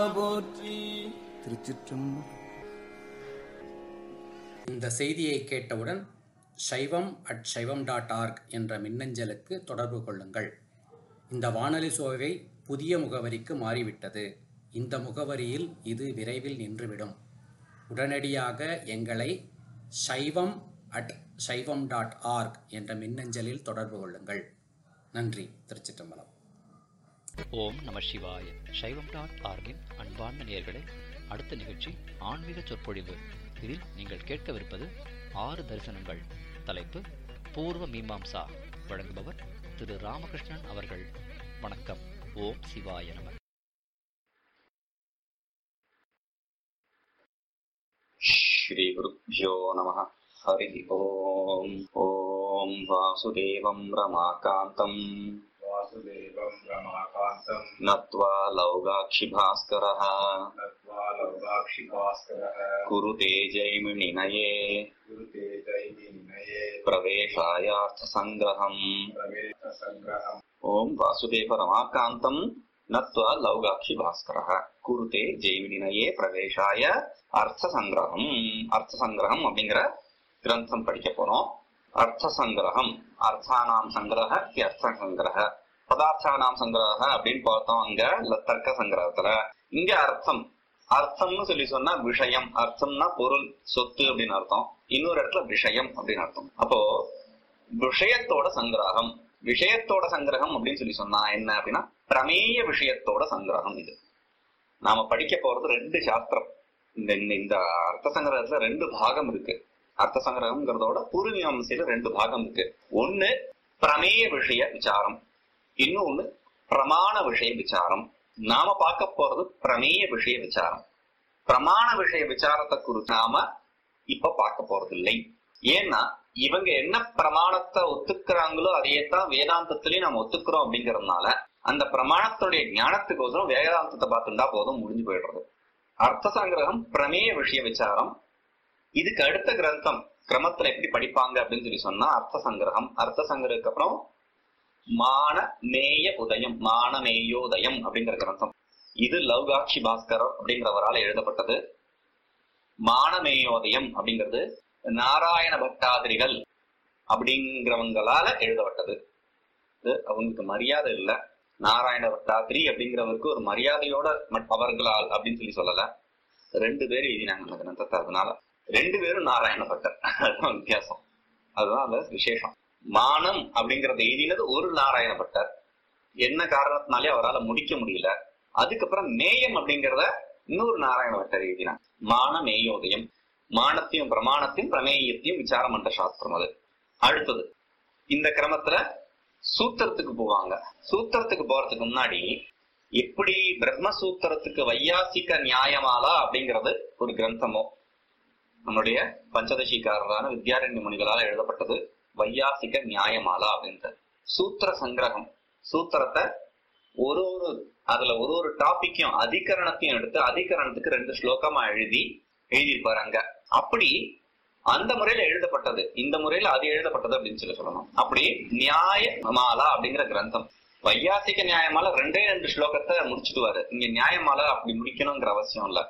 போற்றி. திருச்சிற்றம்பலம். இந்த செய்தியை கேட்டவுடன் saivam@saivam.org என்ற மின்னஞ்சலுக்கு தொடர்பு கொள்ளுங்கள். இந்த வானொலி சோவை புதிய முகவரிக்கு மாறிவிட்டது. இந்த முகவரியில் இது விரைவில் நின்றுவிடும். உடனடியாக எங்களை saivam@saivam.org என்ற மின்னஞ்சலில் தொடர்பு கொள்ளுங்கள். நன்றி. திருச்சிற்றம்பலம். ஓம் நம சிவாய. சைவம்.org-இன் அன்பார்ந்த நேயர்களே, அடுத்த நிகழ்ச்சி ஆன்மீக சொற்பொழிவு. இதில் நீங்கள் கேட்கவிருப்பது 6 தரிசனங்கள். தலைப்பு பூர்வ மீமாம்சா. வழங்குபவர் திரு ராமகிருஷ்ணன் அவர்கள். வணக்கம். ஓம் சிவாய நம. ஸ்ரீ குருப்யோ நமः. ஹரி ஓம். ஓம் வாசுதேவம் ரமாகாந்தம் நத்வா லௌகாக்ஷி பாஸ்கரः குருதே ஜெய்மினிநயே பிரவேசாயார்த்த சங்கிரஹம். ஓம் வாசுதேவ ரமாகாந்தம் நத்வா லௌகாக்ஷி பாஸ்கரः குருதே ஜெய்மினிநயே பிரவேசாய அர்த்த சங்கிரகம். அர்த்த சங்கிரகம் அப்படிங்கிற கிரந்தம் படிக்க போறோம். அர்த்த சங்கிரகம், அர்த்தானாம் சங்கிரக, அர்த்த சங்கிரக, பதார்த்தானாம் சங்கிரக அப்படின்னு பார்த்தோம் அங்க தர்க்க சங்கிரகத்துல. இங்க அர்த்தம், அர்த்தம்னு சொல்லி சொன்னா விஷயம், அர்த்தம்னா பொருள், சொத்து அப்படின்னு அர்த்தம். இன்னொரு இடத்துல விஷயம் அப்படின்னு அர்த்தம். அப்போ விஷயத்தோட சங்கிரகம், விஷயத்தோட சங்கிரகம் அப்படின்னு சொல்லி சொன்னா என்ன அப்படின்னா பிரமேய விஷயத்தோட சங்கிரகம். இது நாம படிக்க போறது 2 சாஸ்திரம். இந்த அர்த்த சங்கிரகத்துல 2 பாகம் இருக்கு. அர்த்த சங்கிரகம்ங்கிறதோட பூர்வ மீமாம்சையில 2 பாகம் இருக்கு. ஒண்ணு பிரமேய விஷய விசாரம், இன்னொன்னு பிரமாண விஷய விசாரம். நாம பார்க்க போறது பிரமேய விஷய விசாரம். பிரமாண விஷய விசாரத்தை குறித்து நாம இப்ப பார்க்க போறது இல்லை. ஏன்னா இவங்க என்ன பிரமாணத்தை ஒத்துக்கிறாங்களோ அதையேத்தான் வேதாந்தத்திலயும் நம்ம ஒத்துக்கிறோம். அப்படிங்கறதுனால அந்த பிரமாணத்துடைய ஞானத்துக்கோசரம் வேதாந்தத்தை பார்த்துட்டா போதும், முடிஞ்சு போயிடுறது. அர்த்த சங்கிரகம் பிரமேய விஷய விசாரம். இதுக்கு அடுத்த கிரந்தம் கிரமத்துல எப்படி படிப்பாங்க அப்படின்னு சொல்லி சொன்னா அர்த்த சங்கிரகம். அர்த்த சங்கிரகத்துக்கு அப்புறம் மானமேய உதயம், மானமேயோதயம் அப்படிங்கிற கிரந்தம். இது லௌகாட்சி பாஸ்கரர் அப்படிங்கிறவரால் எழுதப்பட்டது. மானமேயோதயம் அப்படிங்கிறது நாராயண பட்டாதிரிகள் அப்படிங்கிறவங்களால எழுதப்பட்டது. அவங்களுக்கு மரியாதை இல்லை. நாராயண பட்டாதிரி அப்படிங்கிறவருக்கு ஒரு மரியாதையோட அவர்களால் அப்படின்னு சொல்லி சொல்லல. 2 பேர் எழுதினாங்க அந்த கிரந்தத்தை. அதனால 2 பேரும் நாராயண பட்டர். அதுதான் வித்தியாசம், அதுதான் அந்த விசேஷம். மானம் அப்படிங்கறத எழுதினது ஒரு நாராயண பட்டர். என்ன காரணத்தினாலே அவரால் முடிக்க முடியல. அதுக்கப்புறம் மேயம் அப்படிங்கிறத இன்னொரு நாராயண பட்டர் எழுதினாங்க. மான மேயோதயம், மானத்தையும் பிரமாணத்தையும் பிரமேயத்தையும் விசாரம் பண்ற சாஸ்திரம் அது. அடுத்தது இந்த கிரமத்துல சூத்திரத்துக்கு போவாங்க. சூத்திரத்துக்கு போறதுக்கு முன்னாடி எப்படி பிரம்மசூத்திரத்துக்கு வையாசிக நியாயமாலா அப்படிங்கிறது ஒரு கிரந்தமோ, நம்முடைய பஞ்சதசிக்காரரான வித்யாரண்ய முனிகளால் எழுதப்பட்டது வையாசிக நியாயமாலா அப்படின்றது. சூத்திர சங்கிரகம், சூத்திரத்தை அதுல ஒரு டாபிக்கையும் அதிகரணத்தையும் எடுத்து அதிகரணத்துக்கு 2 ஸ்லோகமா எழுதியிருப்பாரு அங்க. அப்படி அந்த முறையில எழுதப்பட்டது, இந்த முறையில அது எழுதப்பட்டது அப்படின்னு சொல்லணும். அப்படி நியாயமாலா அப்படிங்கிற கிரந்தம். வையாசிக நியாயமாலா 2 ஸ்லோகத்தை முடிச்சுட்டுவாரு. இங்க நியாயமாலா அப்படி முடிக்கணுங்கிற அவசியம் இல்ல.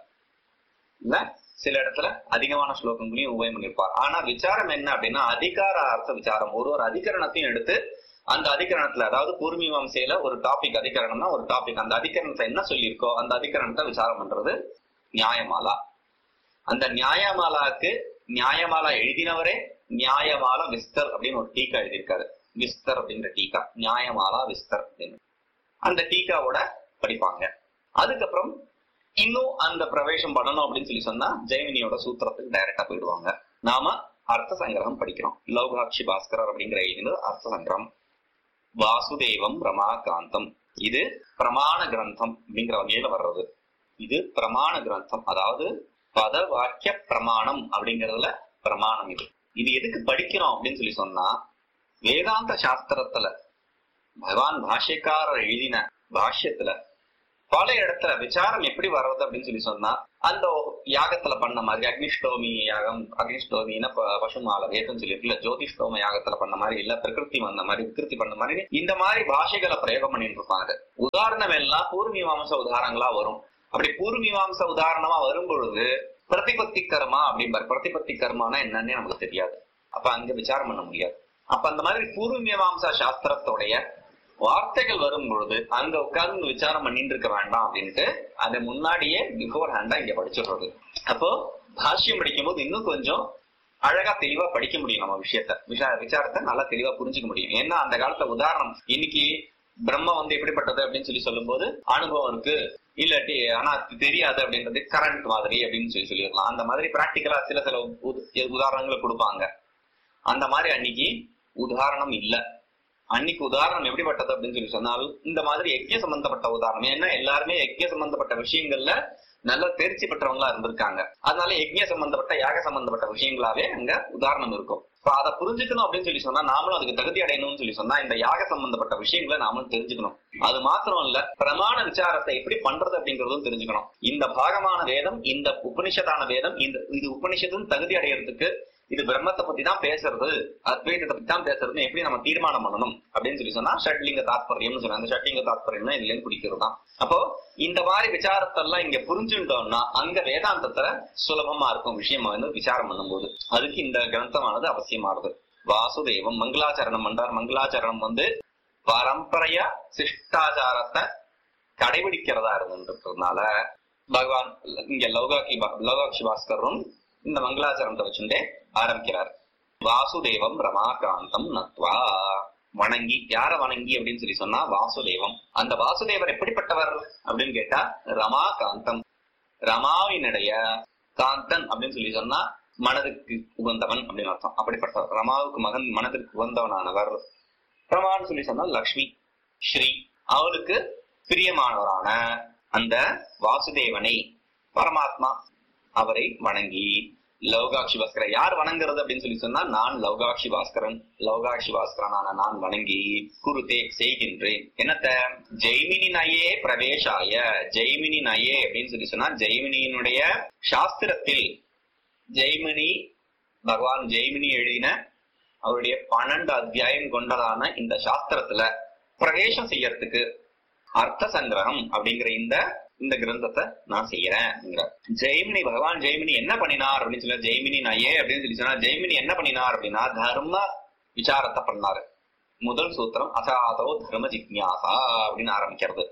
சில இடத்துல அதிகமான ஸ்லோகங்களையும் உபயம் பண்ணிருப்பார். ஆனா விசாரம் என்ன அப்படின்னா அதிகார அர்த்த விசாரம். ஒரு அதிகரணத்தையும் எடுத்து அந்த அதிகரணத்துல, அதாவது பூர்வ மீமாம்சையில ஒரு டாபிக் அதிகரணம்னா ஒரு டாபிக், அந்த அதிகரணத்தை என்ன சொல்லியிருக்கோ அந்த அதிகரணத்தை விசாரம் பண்றது நியாயமாலா. அந்த நியாயமாலாக்கு நியாயமாலா எழுதினவரே நியாயமாலா விஸ்தர் அப்படின்னு ஒரு டீக்கா எழுதியிருக்காரு. விஸ்தர் அப்படிங்கிற டீக்கா, நியாயமாலா விஸ்தர் அப்படின்னு அந்த டீக்காவோட படிப்பாங்க. அதுக்கப்புறம் இன்னும் அந்த பிரவேசம் பண்ணணும் அப்படின்னு சொல்லி சொன்னா ஜெய்மினியோட சூத்திரத்துக்கு டைரக்டா போயிடுவாங்க. நாம அர்த்த சங்கிரகம் படிக்கிறோம். லௌகாட்சி பாஸ்கரர் அப்படிங்கிற எழுதினது அர்த்த சங்கிரகம். வாசுதேவம் ரமாகாந்தம், இது பிரமாண கிரந்தம் அப்படிங்கிற வகையில வர்றது. இது பிரமாண கிரந்தம், அதாவது பத வாக்கிய பிரமாணம் அப்படிங்கறதுல பிரமாணம். இது எதுக்கு படிக்கிறோம் அப்படின்னு சொல்லி சொன்னா வேதாந்த சாஸ்திரத்துல பகவான் பாஷ்யக்காரர் எழுதின பாஷ்யத்துல பல இடத்துல விசாரம் எப்படி வர்றது அப்படின்னு சொல்லி சொன்னா அந்த யாகத்துல பண்ண மாதிரி அக்னிஷ்டோமி யாகம், அக்னிஷ்டோமின்னா பசுமால வேதம் சொல்லிருக்குல்ல, ஜோதிஷ்டோம யாகத்துல பண்ண மாதிரி இல்ல பிரகிருதி வந்த மாதிரி விகிருதி பண்ண மாதிரி இந்த மாதிரி பாஷைகளை பிரயோகம் பண்ணிட்டு இருப்பாங்க. உதாரணம் எல்லாம் பூர்வ மீமாம்ச உதாரணங்களா வரும். அப்படி பூர்வமீமாம்ச உதாரணமா வரும் பொழுது பிரதிபத்தி கர்மா அப்படிம்பாரு. பிரதிபத்தி கர்மானா என்னன்னே நமக்கு தெரியாது. அப்ப அங்க விசாரம் பண்ண முடியாது. அப்ப அந்த மாதிரி பூர்வமீமாம்சா சாஸ்திரத்தோடைய வார்த்தைகள் வரும் பொழுது அங்க உட்கார்ந்து விசாரம் பண்ணிட்டு இருக்க வேண்டாம் அப்படின்ட்டு அதை முன்னாடியே பிஃபோர் ஹேண்டா இங்க படிச்சிடுறது. அப்போ பாஷ்யம் படிக்கும் போது இன்னும் கொஞ்சம் அழகா தெளிவா படிக்க முடியும். நம்ம விசாரத்தை நல்லா தெளிவா புரிஞ்சுக்க முடியும். ஏன்னா அந்த காலத்துல உதாரணம் இன்னைக்கு பிரம்ம எப்படிப்பட்டது அப்படின்னு சொல்லும் போது அனுபவம் இருக்கு, இல்லாட்டி ஆனா தெரியாது அப்படின்றது கரண்ட் மாதிரி அப்படின்னு சொல்லிடலாம். அந்த மாதிரி பிராக்டிக்கலா சில உதாரணங்களை கொடுப்பாங்க. அந்த மாதிரி அன்னைக்கு உதாரணம் இல்ல. அன்னைக்கு உதாரணம் எப்படிப்பட்டது அப்படின்னு சொன்னால் இந்த மாதிரி யஜ்ஞ சம்பந்தப்பட்ட உதாரணம். ஏன்னா எல்லாருமே யஜ்ஞ சம்பந்தப்பட்ட விஷயங்கள்ல நல்ல தேர்ச்சி பெற்றவங்களா இருந்திருக்காங்க. அதனால யஜ்ஞ சம்பந்தப்பட்ட யாக சம்பந்தப்பட்ட விஷயங்களாவே அங்க உதாரணம் இருக்கும். அதை புரிஞ்சுக்கணும் அப்படின்னு சொன்னா நாமளும் அதுக்கு தகுதி அடையணும்னு சொன்னா இந்த யாக சம்பந்தப்பட்ட விஷயங்களை நாமளும் தெரிஞ்சுக்கணும். அது மாத்திரம் இல்ல, பிரமாண விசாரத்தை எப்படி பண்றது அப்படிங்கறதும் தெரிஞ்சுக்கணும். இந்த பாகமான வேதம், இந்த உபனிஷத்தான வேதம், இது உபனிஷத்துன்னு தகுதி அடையறதுக்கு இது பிரம்மத்தை பத்தி தான் பேசுறது, அத்வைதத்தை பத்தி தான் பேசுறதுன்னு எப்படி நம்ம தீர்மானம் பண்ணணும் அப்படின்னு சொன்னா ஷட்லிங்க தாத்பரியம்னு சொன்னா அந்த ஷட்லிங்க தாத்பரியம் இதுல இருந்து பிடிக்கிறது தான். அப்போ இந்த மாதிரி விசாரத்தெல்லாம் இங்க புரிஞ்சுட்டோம்னா அங்க வேதாந்தத்துல சுலபமா இருக்கும் விஷயம் விசாரம் பண்ணும்போது. அதுக்கு இந்த கிரந்தமானது அவசியமானது. வாசுதேவம் மங்களாச்சரணம் பண்றார். மங்களாச்சரணம் பரம்பரையா சிஷ்டாச்சாரத்தை கடைபிடிக்கிறதா இருந்துன்றதுனால பகவான் இங்க லௌகாட்சி பாஸ்கரும் இந்த மங்களாச்சரணத்தை வச்சுட்டே ஆரம்பிக்கிறார். வாசுதேவம் ரமாகாந்தம் நத்வா, வணங்கி. யார வணங்கி அப்படின்னு சொன்னா வாசுதேவம். அந்த வாசுதேவர் எப்படிப்பட்டவர் அப்படின்னு கேட்டா ரமாகாந்தம், ரமாவினுடைய காந்தன் அப்படின்னு சொன்னா மனதுக்கு உகந்தவன் அப்படின்னு அர்த்தம். அப்படிப்பட்டவர் ரமாவுக்கு மனதிற்கு உகந்தவனானவர். ரமான்னு சொன்னா லக்ஷ்மி, ஸ்ரீ, அவளுக்கு பிரியமானவரான அந்த வாசுதேவனை பரமாத்மா அவரை வணங்கி லௌகாட்சி பாஸ்கரன். யார் வணங்குறது அப்படின்னு சொன்னா நான் லௌகாட்சி பாஸ்கரனான நான் வணங்கி குருதே செய்கின்றேன். என்னத்த ஜெய்மினி நயே பிரவேசாய. ஜெய்மினி நயே அப்படின்னு சொன்னா ஜெய்மினியினுடைய சாஸ்திரத்தில், ஜெய்மினி பகவான் ஜெய்மினி எழுதின அவருடைய 12 அத்தியாயம் கொண்டதான இந்த சாஸ்திரத்துல பிரவேசம் செய்யறதுக்கு அர்த்த சங்கிரகம் அப்படிங்கிற இந்த கிரந்தத்தை நான் செய்யறேன். ஜெய்மினி பகவான் ஜெய்மினி என்ன பண்ணினார் அப்படின்னு சொல்ல ஜெய்மினி நயே அப்படின்னு சொன்னா ஜெய்மினி என்ன பண்ணினார் அப்படின்னா தர்ம விசாரத்தை பண்ணாரு. முதல் சூத்திரம் அசாதோ தர்ம ஜிக்ஞாசா அப்படின்னு ஆரம்பிக்கிறது.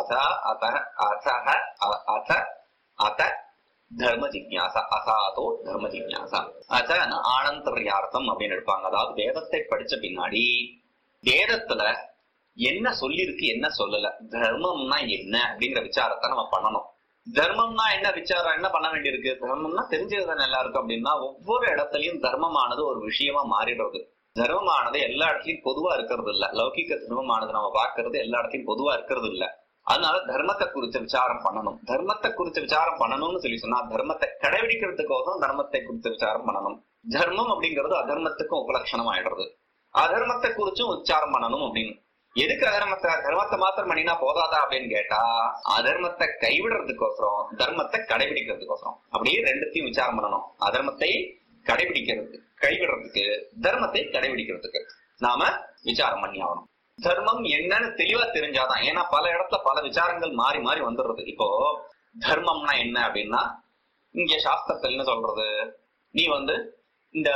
தர்ம ஜிக்ஞாசா, அசாதோ தர்ம ஜிக்ஞாசா. ஆனந்தர்யார்த்தம் அப்படின்னு எடுப்பாங்க. அதாவது வேதத்தை படிச்ச பின்னாடி வேதத்துல என்ன சொல்லிருக்கு என்ன சொல்லல, தர்மம்னா என்ன அப்படிங்கிற விசாரத்தை நம்ம பண்ணணும். தர்மம்னா என்ன விசாரம் என்ன பண்ண வேண்டியிருக்கு? தர்மம்னா தெரிஞ்சதுதானே எல்லாருக்கும் அப்படின்னா ஒவ்வொரு இடத்துலயும் தர்மமானது ஒரு விஷயமா மாறிடுறது. தர்மமானது எல்லா இடத்துலயும் பொதுவா இருக்கிறது இல்ல. லௌகிக தர்மமானது நம்ம பாக்குறது எல்லா இடத்துலயும் பொதுவா இருக்கிறது இல்ல. அதனால தர்மத்தை குறிச்ச விசாரம் பண்ணணும். தர்மத்தை குறிச்ச விசாரம் பண்ணணும்னு சொன்னா தர்மத்தை கடைபிடிக்கிறதுக்கோசம் தர்மத்தை குறிச்ச விசாரம் பண்ணணும். தர்மம் அப்படிங்கிறது அதர்மத்துக்கும் உபலட்சணம் ஆயிடுறது. அதர்மத்தை குறிச்சும் விசாரம் பண்ணணும் அப்படின்னு. எதுக்கு தர்மத்தை மாத்திரம் பண்ணினா போதாதா அப்படின்னு கேட்டா அதர்மத்தை கைவிடுறதுக்கோசரம் தர்மத்தை கடைபிடிக்கிறதுக்கோசரம் அப்படியே ரெண்டுத்தையும் விசாரம் பண்ணணும். அதர்மத்தை கைவிடுறதுக்கு தர்மத்தை கடைபிடிக்கிறதுக்கு நாம விசாரம் பண்ணி ஆகணும். தர்மம் என்னன்னு தெளிவா தெரிஞ்சாதான். ஏன்னா பல இடத்துல பல விசாரங்கள் மாறி மாறி வந்துடுறது. இப்போ தர்மம்னா என்ன அப்படின்னா இங்க சாஸ்திரத்துல என்ன சொல்றது, நீ இந்த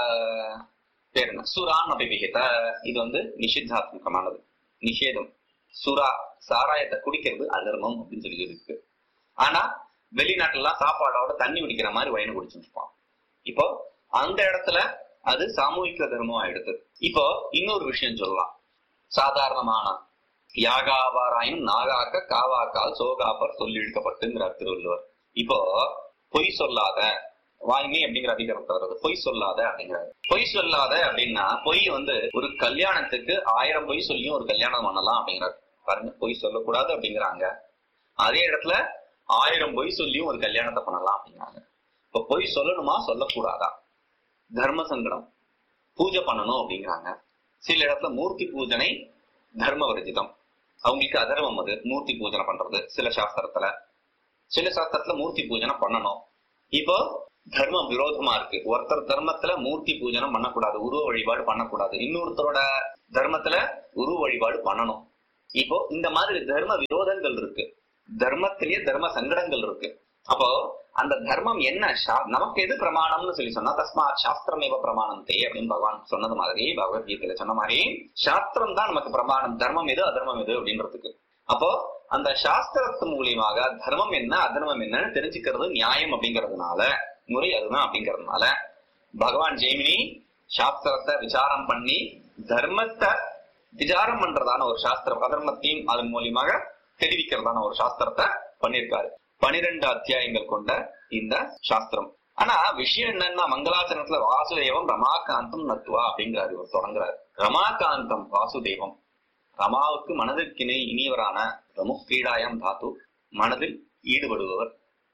பேர் என்ன சுரான் அபிவிகித, இது நிஷித்தாத்மகமானது, நிஷேதம். சுறா சாராயத்தை குடிக்கிறது அதர்மம் அப்படின்னு சொல்லி இருக்கு. ஆனா வெளிநாட்டுல எல்லாம் சாப்பாடோட தண்ணி குடிக்கிற மாதிரி வயனு குடிச்சுருப்பான். இப்போ அந்த இடத்துல அது சாமூகிக தர்மம் ஆயிடுது. இப்போ இன்னொரு விஷயம் சொல்லலாம். சாதாரணமான யாகாவாராயும் நாகாக்க காவாக்கால் சோகாப்பர் சொல்லி இழுக்கப்பட்டுங்கிறார் திருவள்ளுவர். இப்போ பொய் சொல்லாத, வாய்மை அப்படிங்கிற அதிகாரத்தை வர்றது. பொய் சொல்லாத அப்படிங்கிறாரு. பொய் சொல்லாத அப்படின்னா பொய் ஒரு கல்யாணத்துக்கு 1000 பொய் சொல்லியும் ஒரு கல்யாணம் பண்ணலாம் அப்படிங்கிறாரு. பாருங்க, பொய் சொல்லக்கூடாது அப்படிங்கிறாங்க. அதே இடத்துல 1000 பொய் சொல்லியும் ஒரு கல்யாணத்தை பண்ணலாம் அப்படிங்கிறாங்க. இப்ப பொய் சொல்லணுமா சொல்லக்கூடாதா? தர்ம சங்கடம். பூஜை பண்ணணும் அப்படிங்கிறாங்க. சில இடத்துல மூர்த்தி பூஜனை தர்ம வர்ஜிதம், அவங்களுக்கு அதர்மம் அது மூர்த்தி பூஜனை பண்றது. சில சாஸ்திரத்துல மூர்த்தி பூஜனை பண்ணணும். இப்போ தர்மம் விரோதமா இருக்கு. ஒருத்தர் தர்மத்துல மூர்த்தி பூஜனம் பண்ணக்கூடாது, உருவ வழிபாடு பண்ணக்கூடாது. இன்னொருத்தரோட தர்மத்துல உருவ வழிபாடு பண்ணணும். இப்போ இந்த மாதிரி தர்ம விரோதங்கள் இருக்கு. தர்மத்திலேயே தர்ம சங்கடங்கள் இருக்கு. அப்போ அந்த தர்மம் என்ன, நமக்கு எது பிரமாணம்னு சொல்லி சொன்னா தஸ்மாத் சாஸ்திரமேவ பிரமாணந்தே அப்படின்னு பகவான் சொன்னது மாதிரி, பகவத்கீதையில சொன்ன மாதிரி சாஸ்திரம் தான் நமக்கு பிரமாணம், தர்மம் எது அதர்மம் எது அப்படின்றதுக்கு. அப்போ அந்த சாஸ்திரத்து மூலியமாக தர்மம் என்ன அதர்மம் என்னன்னு தெரிஞ்சுக்கிறது நியாயம் அப்படிங்கறதுனால, முறை அதுதான் அப்படிங்கறதுனால பகவான் ஜெய்மினி சாஸ்திரத்தை விசாரம் பண்ணி தர்மத்தை விசாரம் பண்றதான ஒரு சாஸ்திரம், அதர்மத்தையும் அதன் மூலியமாக தெரிவிக்கிறதான ஒரு சாஸ்திரத்தை பண்ணிருக்காரு. 12 அத்தியாயங்கள் கொண்ட இந்த சாஸ்திரம். ஆனா விஷயம் என்னன்னா, மங்களாச்சரணத்துல வாசுதேவம் ரமாகாந்தம் நத்துவா அப்படிங்கிறாரு. இவர் தொடங்குறாரு ரமாகாந்தம் வாசுதேவம், ரமாவுக்கு மனதிற்கு இனியவரான ரமுக்ரீடாயம் தாத்து, மனதில் ஈடுபடுபவர்,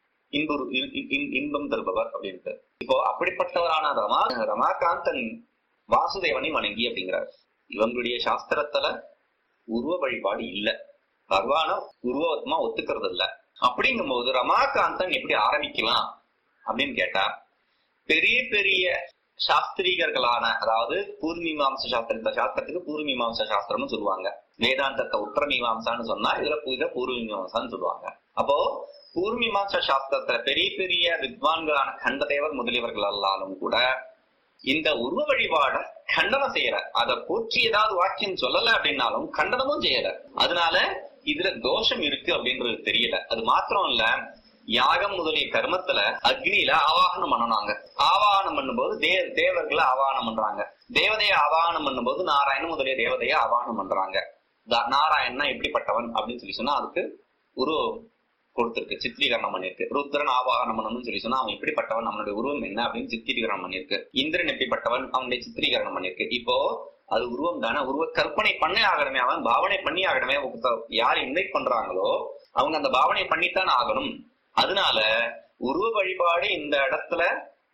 இன்பம் தருபவர் அப்படின்ட்டு. இப்போ அப்படிப்பட்டவரான ரமாகாந்தன் வாசுதேவனை வணங்கி அப்படிங்கிறார். இவங்களுடைய சாஸ்திரத்துல உருவ வழிபாடு இல்ல, பகவான உருவமா ஒத்துக்கிறது இல்ல. அப்படிங்கும் போது ரமாகாந்தன் எப்படி ஆரம்பிக்கலாம் அப்படின்னு கேட்டா, பெரிய பெரிய சாஸ்திரிகர்களான, அதாவது பூர்வீமாம்ச சாஸ்திரத்துக்கு பூர்வீமாம்ச சாஸ்திரம்னு சொல்லுவாங்க, வேதாந்தத்தை உத்தர மீமாம்சான்னு சொன்னா இதுல பூர்வீமாம்சான்னு சொல்லுவாங்க. அப்போ பூர்வீமாம்ச சாஸ்திரத்துல பெரிய பெரிய வித்வான்களான கண்டதேவர் முதலியவர்கள் எல்லாரும் கூட இந்த உருவ வழிபாட கண்டனம் செய்யற, அதை போற்றி ஏதாவது வாக்கியம் சொல்லல அப்படின்னாலும் கண்டனமும் செய்யல. அதனால இதுல தோஷம் இருக்கு அப்படின்றது தெரியல. அது மாத்திரம் இல்ல, யாகம் முதலிய கர்மத்துல அக்னியில ஆவாகனம் பண்ணனாங்க. ஆவாகனம் பண்ணும்போது தேவர்களை ஆவாகனம் பண்றாங்க, தேவதையை ஆவாகனம் பண்ணும்போது நாராயணன் முதலிய தேவதையை ஆவாகனம் பண்றாங்க. நாராயணனா எப்படிப்பட்டவன் அப்படின்னு சொல்லி சொன்னா அதுக்கு உருவம் கொடுத்திருக்கு, சித்திரீகரணம் பண்ணிருக்கு. ருத்ரன் ஆவாகனம் பண்ணணும்னு சொல்லி சொன்னா அவன் எப்படிப்பட்டவன், அவனுடைய உருவம் என்ன அப்படின்னு சித்திரீகரணம் பண்ணிருக்கு. இந்திரன் எப்படிப்பட்டவன், அவனுடைய சித்திரீகரணம் பண்ணிருக்கு. இப்போ அது உருவம் தானே, உருவ கற்பனை பண்ணே ஆகணுமே, அவன் பாவனை பண்ணி ஆகணுமே. யார் இன்வைட் பண்றாங்களோ அவங்க அந்த பாவனை பண்ணித்தான் ஆகணும். அதனால உருவ வழிபாடு இந்த இடத்துல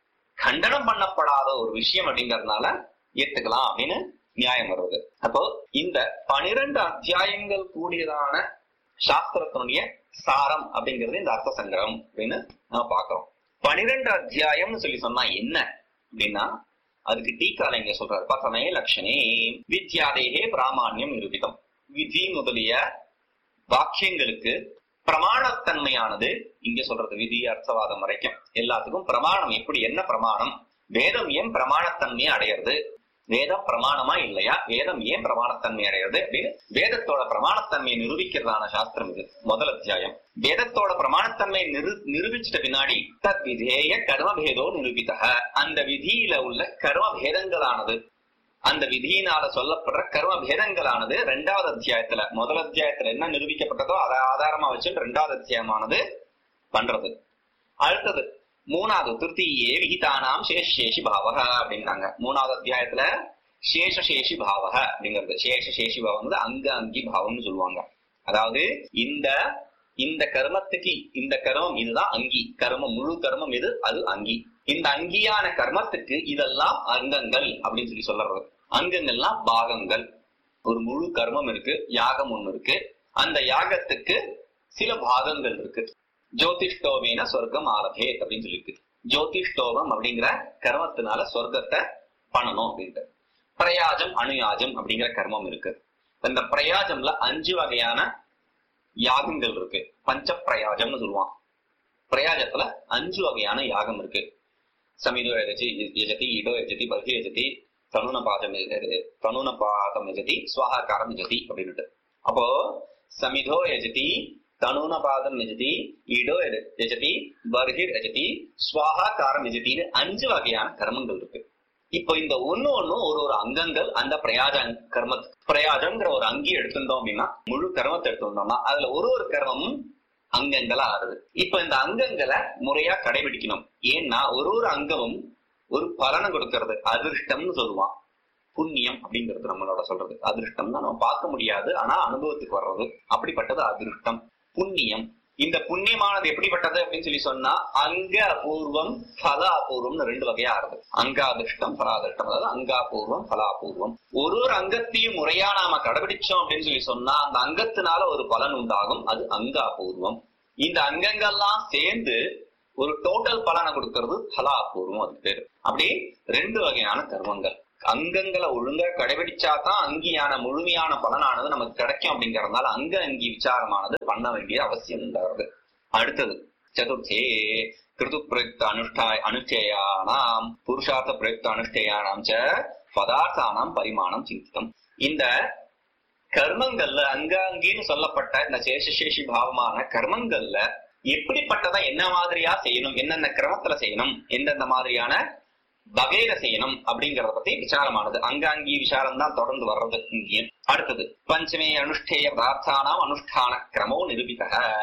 கண்டனம் பண்ணப்படாத ஒரு விஷயம் அப்படிங்கறதுனால ஏத்துக்கலாம் அப்படின்னு நியாயம் வருது. அப்போ இந்த 12 அத்தியாயங்கள் கூடியதான சாஸ்திரத்தினுடைய சாரம் அப்படிங்கிறது இந்த அர்த்த சங்கிரகம் அப்படின்னு நம்ம பாக்குறோம். 12 அத்தியாயம்னு சொல்லி சொன்னா என்ன அப்படின்னா, அதுக்கு டீக்கால இங்க சொல்றாரு, பசமே லட்சணே வித்யாதேகே பிராமான்யம் நிரூபிதம். விதி முதலிய வாக்கியங்களுக்கு பிரமாணத்தன்மையானது இங்க சொல்றது, விதி அர்த்தவாதம் வரைக்கும் எல்லாத்துக்கும் பிரமாணம் எப்படி, என்ன பிரமாணம், வேதம் ஏன் பிரமாணத்தன்மையை அடையிறது, வேதம் பிரமாணமா இல்லையா, வேதம் ஏன் பிரமாணத்தன்மை அடையிறது அப்படின்னு வேதத்தோட பிரமாணத்தன்மையை நிரூபிக்கிறதான சாஸ்திரம் இது. முதல் அத்தியாயம் வேதத்தோட பிரமாணத்தன்மையை நிரூபிச்சிட்ட பின்னாடி தத் விதேய கர்மபேதோ நிரூபித்தக, அந்த விதியில உள்ள கர்ம பேதங்களானது, அந்த விதியினால சொல்லப்படுற கர்ம பேதங்களானது 2வது அத்தியாயத்துல, முதல் அத்தியாயத்துல என்ன நிரூபிக்கப்பட்டதோ அதை ஆதாரமா வச்சு 2வது அத்தியாயமானது பண்றது. அடுத்தது 3வது திருத்தீயே விகிதானாம் சேஷேஷி பாவக அப்படிங்கிறாங்க. 3வது அத்தியாயத்துல சேஷசேஷி பாவக அப்படிங்கிறது, சேஷசேஷி பாவம் வந்து அங்க அங்கி பாவம்னு சொல்லுவாங்க. அதாவது இந்த கர்மத்துக்கு இந்த கர்மம் இதுதான் அங்கி, கர்மம் முழு கர்மம் எது அது அங்கி, இந்த அங்கியான கர்மத்துக்கு இதெல்லாம் அங்கங்கள் அப்படின்னு சொல்லி சொல்றது. அங்கங்கள்லாம் பாகங்கள். ஒரு முழு கர்மம் இருக்கு, யாகம் ஒண்ணு இருக்கு, அந்த யாகத்துக்கு சில பாகங்கள் இருக்கு. ஜோதிஷ்டோமேன சொர்க்கம் ஆரபேத் அப்படின்னு சொல்லிருக்கு. ஜோதிஷ்டோமம் அப்படிங்கிற கர்மத்தினால சொர்க்கத்தை பண்ணணும் அப்படின்ட்டு. பிரயாஜம் அணுயாஜம் அப்படிங்கிற கர்மம் இருக்கு. இந்த பிரயாஜம்ல 5 வகையான யாகங்கள் இருக்கு. பஞ்ச பிரயாஜம்னு சொல்லுவான். பிரயாஜத்துல 5 வகையான யாகம் இருக்கு. சமிதோ யஜதி, இடோ யஜதி, பர்ஹி யஜதி, தனுனபாதம் யஜதி, ஸ்வாஹாகாரம் யஜதி அப்படின்னுட்டு. அப்போ சமிதோ யஜதி, தனுனபாதம் யஜதி, இடோ யஜதி, பர்ஹிர் யஜதி, ஸ்வாஹாகாரம் யஜதின்னு 5 வகையான கர்மங்கள் இருக்கு. இப்போ இந்த ஒண்ணு ஒரு அங்கங்கள் அந்த பிரயாஜம்ங்கிற ஒரு அங்கி எடுத்துட்டோம் அப்படின்னா, முழு கர்மத்தை எடுத்துட்டோம்னா அதுல ஒரு கர்மமும் அங்கங்களா ஆறுது. இப்ப இந்த அங்கங்களை முறையா கடைபிடிக்கணும். ஏன்னா ஒரு அங்கமும் ஒரு பலனை கொடுக்கறது. அதிருஷ்டம்னு சொல்லுவான், புண்ணியம் அப்படிங்கிறது நம்மளோட சொல்றது. அதிருஷ்டம் தான் நம்ம பார்க்க முடியாது, ஆனா அனுபவத்துக்கு வர்றது. அப்படிப்பட்டது அதிருஷ்டம். புண்ணியம், இந்த புண்ணியமானது எப்படிப்பட்டது அப்படின்னு சொல்லி சொன்னா அங்க அபூர்வம் பல அபூர்வம்னு 2 வகையா ஆறுது. அங்காதிருஷ்டம் பலாதிருஷ்டம். அதாவது அங்காபூர்வம் பலாபூர்வம். ஒரு அங்கத்தையும் முறையா நாம கடைபிடிச்சோம் அப்படின்னு சொல்லி சொன்னா அந்த அங்கத்தினால ஒரு பலன் உண்டாகும், அது அங்காபூர்வம். இந்த அங்கங்கள்லாம் சேர்ந்து ஒரு டோட்டல் பலனை கொடுக்கறது பலாபூர்வம், அதுக்கு பேரு. அப்படி 2 வகையான கர்மங்கள். அங்கங்களை ஒழுங்கா கடைபிடிச்சாதான் அங்கியான முழுமையான பலனானது நமக்கு கிடைக்கும் அப்படிங்கறதுனால அங்கி விசாரமானது பண்ண வேண்டிய அவசியம் உண்டாகிறது. அடுத்தது சதுர்த்தே கிருது பிரயுக்த அனுஷ்டேயானாம் புருஷார்த்த பிரயுக்த அனுஷ்டேயானாம் ச பதார்த்தானாம் பரிமாணம் சிந்தித்தம். இந்த கர்மங்கள்ல அங்கின்னு சொல்லப்பட்ட இந்த சேஷசேஷி பாவமான கர்மங்கள்ல எப்படிப்பட்டதா என்ன மாதிரியா செய்யணும், என்னென்ன கிரமத்துல செய்யணும், எந்தெந்த மாதிரியான வகையில செய்யணும் அப்படிங்கறத பத்தி விசாரமானது. அங்கி விசாரம் தான் தொடர்ந்து வர்றது இங்கேயும். அடுத்தது பஞ்சமே அனுஷ்டேய பதார்த்தானாம் அனுஷ்டான கிரமோ நிரூபித.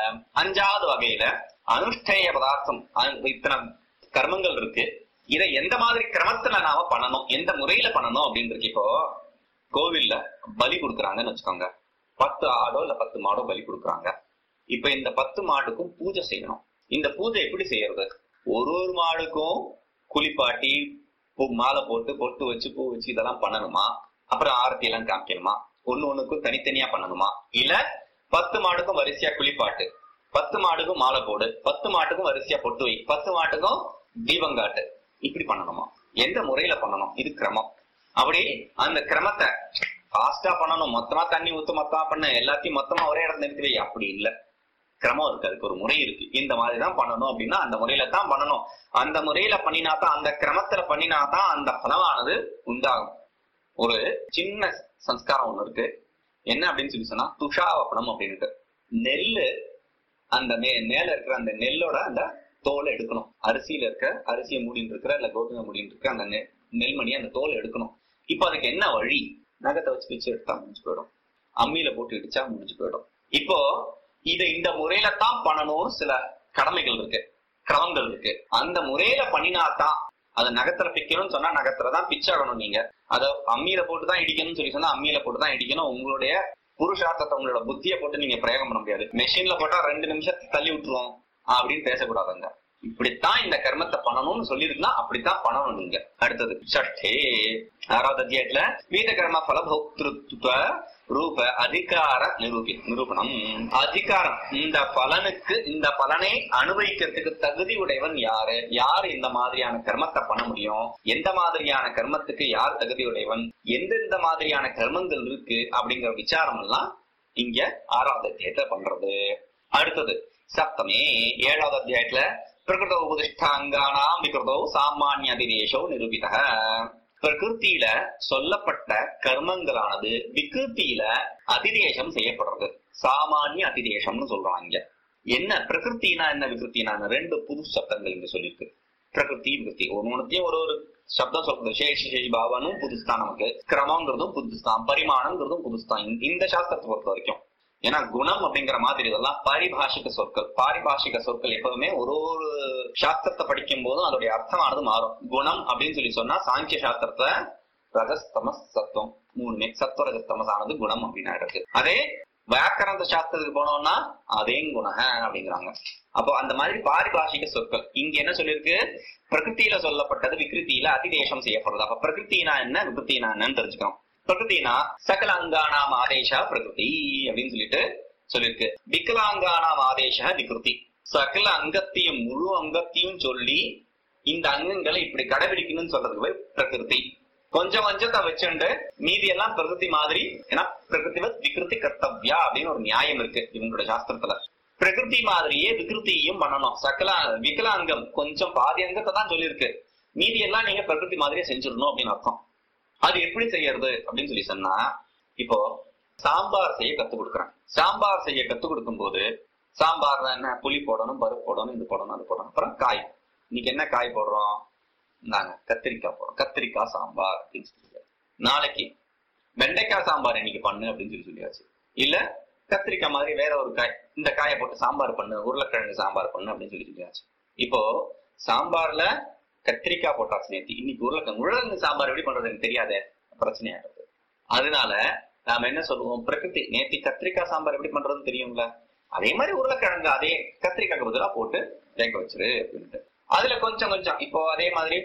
5வது வகையில அனுஷ்டேய பதார்த்தம், இத்தனை கர்மங்கள் இருக்கு, இதை எந்த மாதிரி கிரமத்துல நாம பண்ணணும், எந்த முறையில பண்ணணும் அப்படின்னு இருக்கு. இப்போ கோவில்ல பலி கொடுக்குறாங்கன்னு வச்சுக்கோங்க, 10 ஆடோ இல்ல 10 மாடோ பலி கொடுக்குறாங்க. இப்ப இந்த 10 மாடுக்கும் பூஜை செய்யணும். இந்த பூஜை எப்படி செய்யறது? ஒரு மாடுக்கும் குளிப்பாட்டி மாலை போட்டு பொட்டு வச்சு பூ வச்சு இதெல்லாம் பண்ணணுமா? அப்புறம் ஆரத்தி எல்லாம் காமிக்கணுமா? ஒண்ணுக்கும் தனித்தனியா பண்ணணுமா? இல்ல 10 மாடுக்கும் வரிசையா குளிப்பாட்டு, 10 மாடுக்கும் மாலை போடு, 10 மாட்டுக்கும் வரிசையா பொட்டு வை, 10 மாட்டுக்கும் தீபங்காட்டு, இப்படி பண்ணணுமா? எந்த முறையில பண்ணணும்? இது கிரமம். அப்படி அந்த கிரமத்தை ஃபாஸ்டா பண்ணணும், மொத்தமா தண்ணி ஊத்து மொத்தமா பண்ண, எல்லாத்தையும் மொத்தமா ஒரே இடத்துல நிறுத்தி வை, அப்படி இல்ல. கிரமம் இருக்கு, அதுக்கு ஒரு முறை இருக்கு. இந்த மாதிரிதான் பண்ணணும் அப்படின்னா அந்த முறையில தான் பண்ணணும். அந்த முறையில பண்ணினாதான், அந்த கிரமத்துல பண்ணினாதான் அந்த பலமானது உண்டாகும். ஒரு சின்ன சம்ஸ்காரம் ஒண்ணு இருக்கு, என்ன அப்படின்னு சொல்லி சொன்னா துஷாவப்பனம் அப்படின்ட்டு. நெல்லு அந்த மேல இருக்கிற அந்த நெல்லோட அந்த தோலை எடுக்கணும். அரிசியில இருக்க, அரிசியை மூடின்னு இருக்கிற இல்ல கோதுமை மூடின்னு இருக்கிற அந்த நெல்மணி அந்த தோலை எடுக்கணும். இப்ப அதுக்கு என்ன வழி? நகத்தை வச்சு பிச்சு எடுத்தா முடிஞ்சு போயிடும், அம்மியில போட்டு இடிச்சா முடிஞ்சு போயிடும். இப்போ இதை இந்த முறையில தான் பண்ணணும். சில கடமைகள் இருக்கு, கிரமங்கள் இருக்கு. அந்த முறையில பண்ணினாதான், அது நகத்துல பிக்கணும்னு சொன்னா நகத்துலதான் பிச்சாகணும். நீங்க அதை அம்மியில போட்டுதான் இடிக்கணும்னு சொல்லி சொன்னா அம்மியில போட்டுதான் இடிக்கணும். உங்களுடைய புருஷார்த்தத்தை, உங்களோட புத்தியை போட்டு நீங்க பிரயோகம் பண்ண முடியாது. மெஷின்ல போட்டா 2 நிமிஷத்தை தள்ளி விட்டுருவோம் அப்படின்னு பேசக்கூடாதுங்க. இப்படித்தான் இந்த கர்மத்தை பண்ணணும்னு சொல்லிருக்குன்னா அப்படித்தான் பண்ணணும் நீங்க. அடுத்தது ஷஷ்டே 6வது அத்தியாயத்துல வீத கர்ம பலபோக்திருத்வ ரூப அதிகார நிரூபணம். அதிகாரம், இந்த பலனுக்கு, இந்த பலனை அனுபவிக்கிறதுக்கு தகுதி உடையவன் யாரு, யார் இந்த மாதிரியான கர்மத்தை பண்ண முடியும், எந்த மாதிரியான கர்மத்துக்கு யார் தகுதி உடையவன், எந்தெந்த மாதிரியான கர்மங்கள் இருக்கு அப்படிங்கிற விசாரம் எல்லாம் இங்க 6வது அத்தியாயத்துல பண்றது. அடுத்தது சப்தமே 7வது அத்தியாயத்துல பிரகிருத உபதிஷ்டாங்கானாம் விகிருதோ சாமானிய அதிதேசோ நிரூபித. பிரகிருத்தியில சொல்லப்பட்ட கர்மங்களானது விகிருத்தியில அதிதேசம் செய்யப்படுறது. சாமானிய அதிதேசம்னு சொல்றாங்க. இங்க என்ன பிரகிருத்தினா என்ன, விகிருத்தினா 2 புது சப்தங்கள் இங்க சொல்லிருக்கு. பிரகிருதி விகிருத்தி ஒன்னொன்னுத்தையும் ஒரு ஒரு சப்தம் சொல்றது. சேஷி பாவனும் புதுஸ்தான், நமக்கு கிரமங்கிறதும் புதுஸ்தான், பரிமாணங்கிறதும் புதுஸ்தான் இந்த சாஸ்திரத்தை பொறுத்த வரைக்கும். ஏன்னா குணம் அப்படிங்கிற மாதிரி இதெல்லாம் பாரிபாஷிக சொற்கள். பாரிபாஷிக சொற்கள் எப்பவுமே ஒரு ஒரு சாஸ்திரத்தை படிக்கும் போதும் அதோடைய அர்த்தமானது மாறும். குணம் அப்படின்னு சொல்லி சொன்னா சாங்கிய சாஸ்திரத்தை ரஜஸ்தமஸ் சத்துவம் 3மே சத்வரஜஸ்தமஸ் ஆனது குணம் அப்படின்னு இருக்கு. அதே வியாக்கரண சாஸ்திரத்துக்கு போனோம்னா அதே குணக அப்படிங்கிறாங்க. அப்போ அந்த மாதிரி பாரிபாஷிக சொற்கள் இங்க என்ன சொல்லிருக்கு? பிரகிருத்தியில சொல்லப்பட்டது விகிருத்தியில அதிதேசம் செய்யப்படுறது. அப்ப பிரகிருத்தினா என்ன, விகிருத்தினா என்னன்னு தெரிஞ்சுக்கணும். பிரகிருத்தினா சகல அங்கானாம் ஆதேஷா பிரகிருதி அப்படின்னு சொல்லிட்டு சொல்லிருக்கு. விகலாங்கானாம் ஆதேஷா விகிருதி. சகல அங்கத்தையும் முழு அங்கத்தையும் சொல்லி இந்த அங்கங்களை இப்படி கடைபிடிக்கணும்னு சொல்றதுக்கு பிரகிருதி. கொஞ்சம் கொஞ்சத்தை வச்சுண்டு மீதி எல்லாம் பிரகிருதி மாதிரி. ஏன்னா பிரகிருதிவத் விகிருதி கர்த்தவ்யா அப்படின்னு ஒரு நியாயம் இருக்கு இவங்களோட சாஸ்திரத்துல. பிரகிருதி மாதிரியே விகிருத்தியும் பண்ணணும். சகல விகலாங்கம் கொஞ்சம் பாதி அங்கத்தை தான் சொல்லியிருக்கு, மீதி எல்லாம் நீங்க பிரகிருதி மாதிரியே செஞ்சிடணும் அப்படின்னு அர்த்தம். அது எப்படி செய்யறது அப்படின்னு சொல்லி சொன்னா, இப்போ சாம்பார் செய்ய கத்து கொடுக்குறேன். சாம்பார் செய்ய கத்து கொடுக்கும் போது சாம்பார் என்ன, புளி போடணும், பருப்பு போடணும், இது போடணும், அது போடணும். அப்புறம் காய், இன்னைக்கு என்ன காய் போடுறோம், நாங்க கத்திரிக்காய் போடுறோம், கத்திரிக்காய் சாம்பார் அப்படின்னு சொல்லி. நாளைக்கு வெண்டைக்காய் சாம்பார் இன்னைக்கு பண்ணு அப்படின்னு சொல்லியாச்சு. இல்ல கத்திரிக்காய் மாதிரி வேற ஒரு காய், இந்த காயை போட்டு சாம்பார் பண்ணு, உருளைக்கிழங்கு சாம்பார் பண்ணு அப்படின்னு சொல்லியாச்சு. இப்போ சாம்பார்ல கத்திரிக்காய் போட்டாச்சு நேத்தி, இன்னைக்கு உருளைக்கிழங்கு சாம்பார் எப்படி பண்றது எனக்கு தெரியாதே, பிரச்சனையாகிறது. அதனால நாம என்ன சொல்லுவோம், பிரகிருதி நேத்தி கத்திரிக்காய் சாம்பார் எப்படி பண்றதுன்னு தெரியும்ல, அதே மாதிரி உருளைக்கிழங்கு அதே கத்திரிக்காய்க்கு பதிலா போட்டு வேக வச்சிரு அப்படின்ட்டு. அதுல கொஞ்சம் கொஞ்சம் இப்போ அதே மாதிரி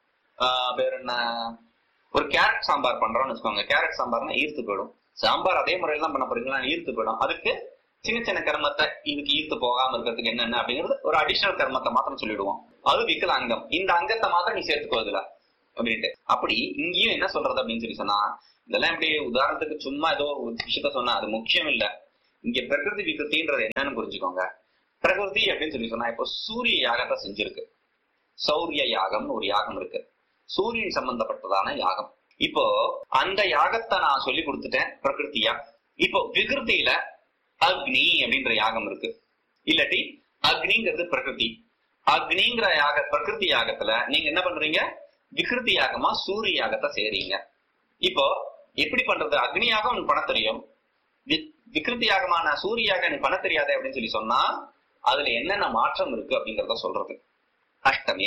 வேற என்ன, ஒரு கேரட் சாம்பார் பண்றோம்னு வச்சுக்கோங்க. கேரட் சாம்பார்னா ஈர்த்து போயிடும். சாம்பார் அதே முறையில தான் பண்ண போறீங்களா, ஈர்த்து போயிடும். அதுக்கு சின்ன சின்ன கர்மத்தை, இதுக்கு ஈர்த்து போகாம இருக்கிறதுக்கு என்னென்ன அப்படிங்கிறது ஒரு அடிஷனல் கர்மத்தை மாத்திரம் சொல்லிடுவோம். அது விக்கல அங்கம். இந்த அங்கத்தை மாத்திரம் நீ சேர்த்துக்கோ. இதுல அப்படின்ட்டு. அப்படி இங்கேயும் என்ன சொல்றது அப்படின்னு சொல்லி சொன்னா, இதெல்லாம் எப்படி உதாரணத்துக்கு சும்மா ஏதோ ஒரு விஷயத்த சொன்னா அது முக்கியம் இல்ல. இங்க பிரகிருதி விகிருத்தின்றது என்னன்னு புரிஞ்சுக்கோங்க. பிரகிருதி அப்படின்னு சொல்லி சொன்னா, இப்போ சூரிய யாகத்தை செஞ்சிருக்கு. சௌரிய யாகம்னு ஒரு யாகம் இருக்கு, சூரியன் சம்பந்தப்பட்டதான யாகம். இப்போ அந்த யாகத்தை நான் சொல்லி கொடுத்துட்டேன் பிரகிருத்தியா. இப்போ விகிருத்தியில அக்னி அப்படின்ற யாகம் இருக்கு, இல்லாட்டி அக்னிங்கிறது பிரகிருதி. அக்னிங்கிற பிரகிருதி யாகத்துல நீங்க என்ன பண்றீங்க, விகிருதி யாகமா சூரிய யாகத்தை செய்றீங்க. இப்போ எப்படி பண்றது, அக்னி யாகம் உனக்கு பண்ண தெரியும், விகிருதி யாகமான சூரிய யாகம் எனக்கு பண்ண தெரியாது அப்படின்னு சொல்லி சொன்னா அதுல என்னென்ன மாற்றம் இருக்கு அப்படிங்கறத சொல்றது. அஷ்டமே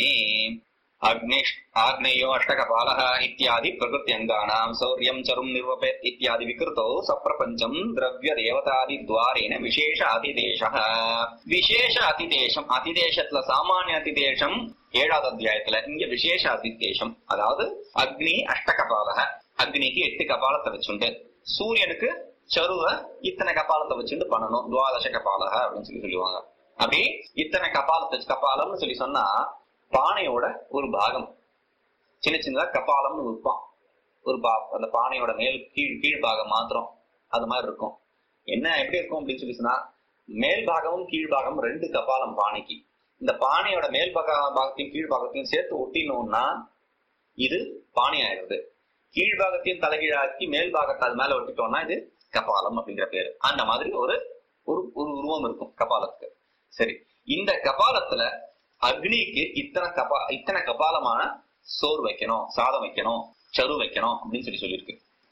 ஆக்னேயோ அஷ்டகபாலः இத்தியாதி பிரகிருதி அங்கானாம் சௌரியம் சரும் நிர்வபேத் இத்தியாதி விகிருதோ சப்ரபஞ்சம் திரவிய தேவதாதி துவாரேன விசேஷ அதிதேசः. விசேஷ அதிதேசம், அதிதேசத்துல சாமானிய அதிதேசம் 7வது அத்தியாயத்துல, இங்க விசேஷ அதிதேசம். அதாவது அக்னி அஷ்டகபாலः, அக்னிக்கு 8 கபாலத்தை வச்சுண்டு, சூரியனுக்கு சருவ இத்தனை கபாலத்தை வச்சுட்டு பண்ணணும், துவாதச கபாலக அப்படின்னு சொல்லுவாங்க. அப்படி இத்தனை கபாலம்னு சொல்லி சொன்னா பானையோட ஒரு பாகம், சின்ன சின்னதா கபாலம்னு இருப்பான் ஒரு அந்த பானையோட கீழ் பாகம் மாத்திரம் அது மாதிரி இருக்கும். என்ன எப்படி இருக்கும் அப்படின்னு சொல்லி சொன்னா, மேல் பாகமும் கீழ் பாகமும் 2 கபாலம் பானைக்கு. இந்த பானையோட மேல் பாகத்தையும் கீழ் பாகத்தையும் சேர்த்து ஒட்டினோம்னா இது பானை ஆயிடுது. கீழ் பாகத்தையும் தலைகீழாக்கி மேல் பாகத்தை அது மேல ஒட்டிட்டோம்னா இது கபாலம் அப்படிங்கிற பேரு. அந்த மாதிரி ஒரு உருவம் இருக்கும் கபாலத்துக்கு. சரி, இந்த கபாலத்துல அக்னிக்கு இத்தனை கபாலமான சோறு வைக்கணும், சாதம் வைக்கணும், சரு வைக்கணும் அப்படின்னு சொல்லியிருக்கு.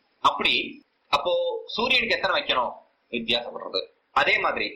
அப்போ சூரியனுக்கு எத்தனை வைக்கணும் வித்தியாசப்படுறது. அதே மாதிரி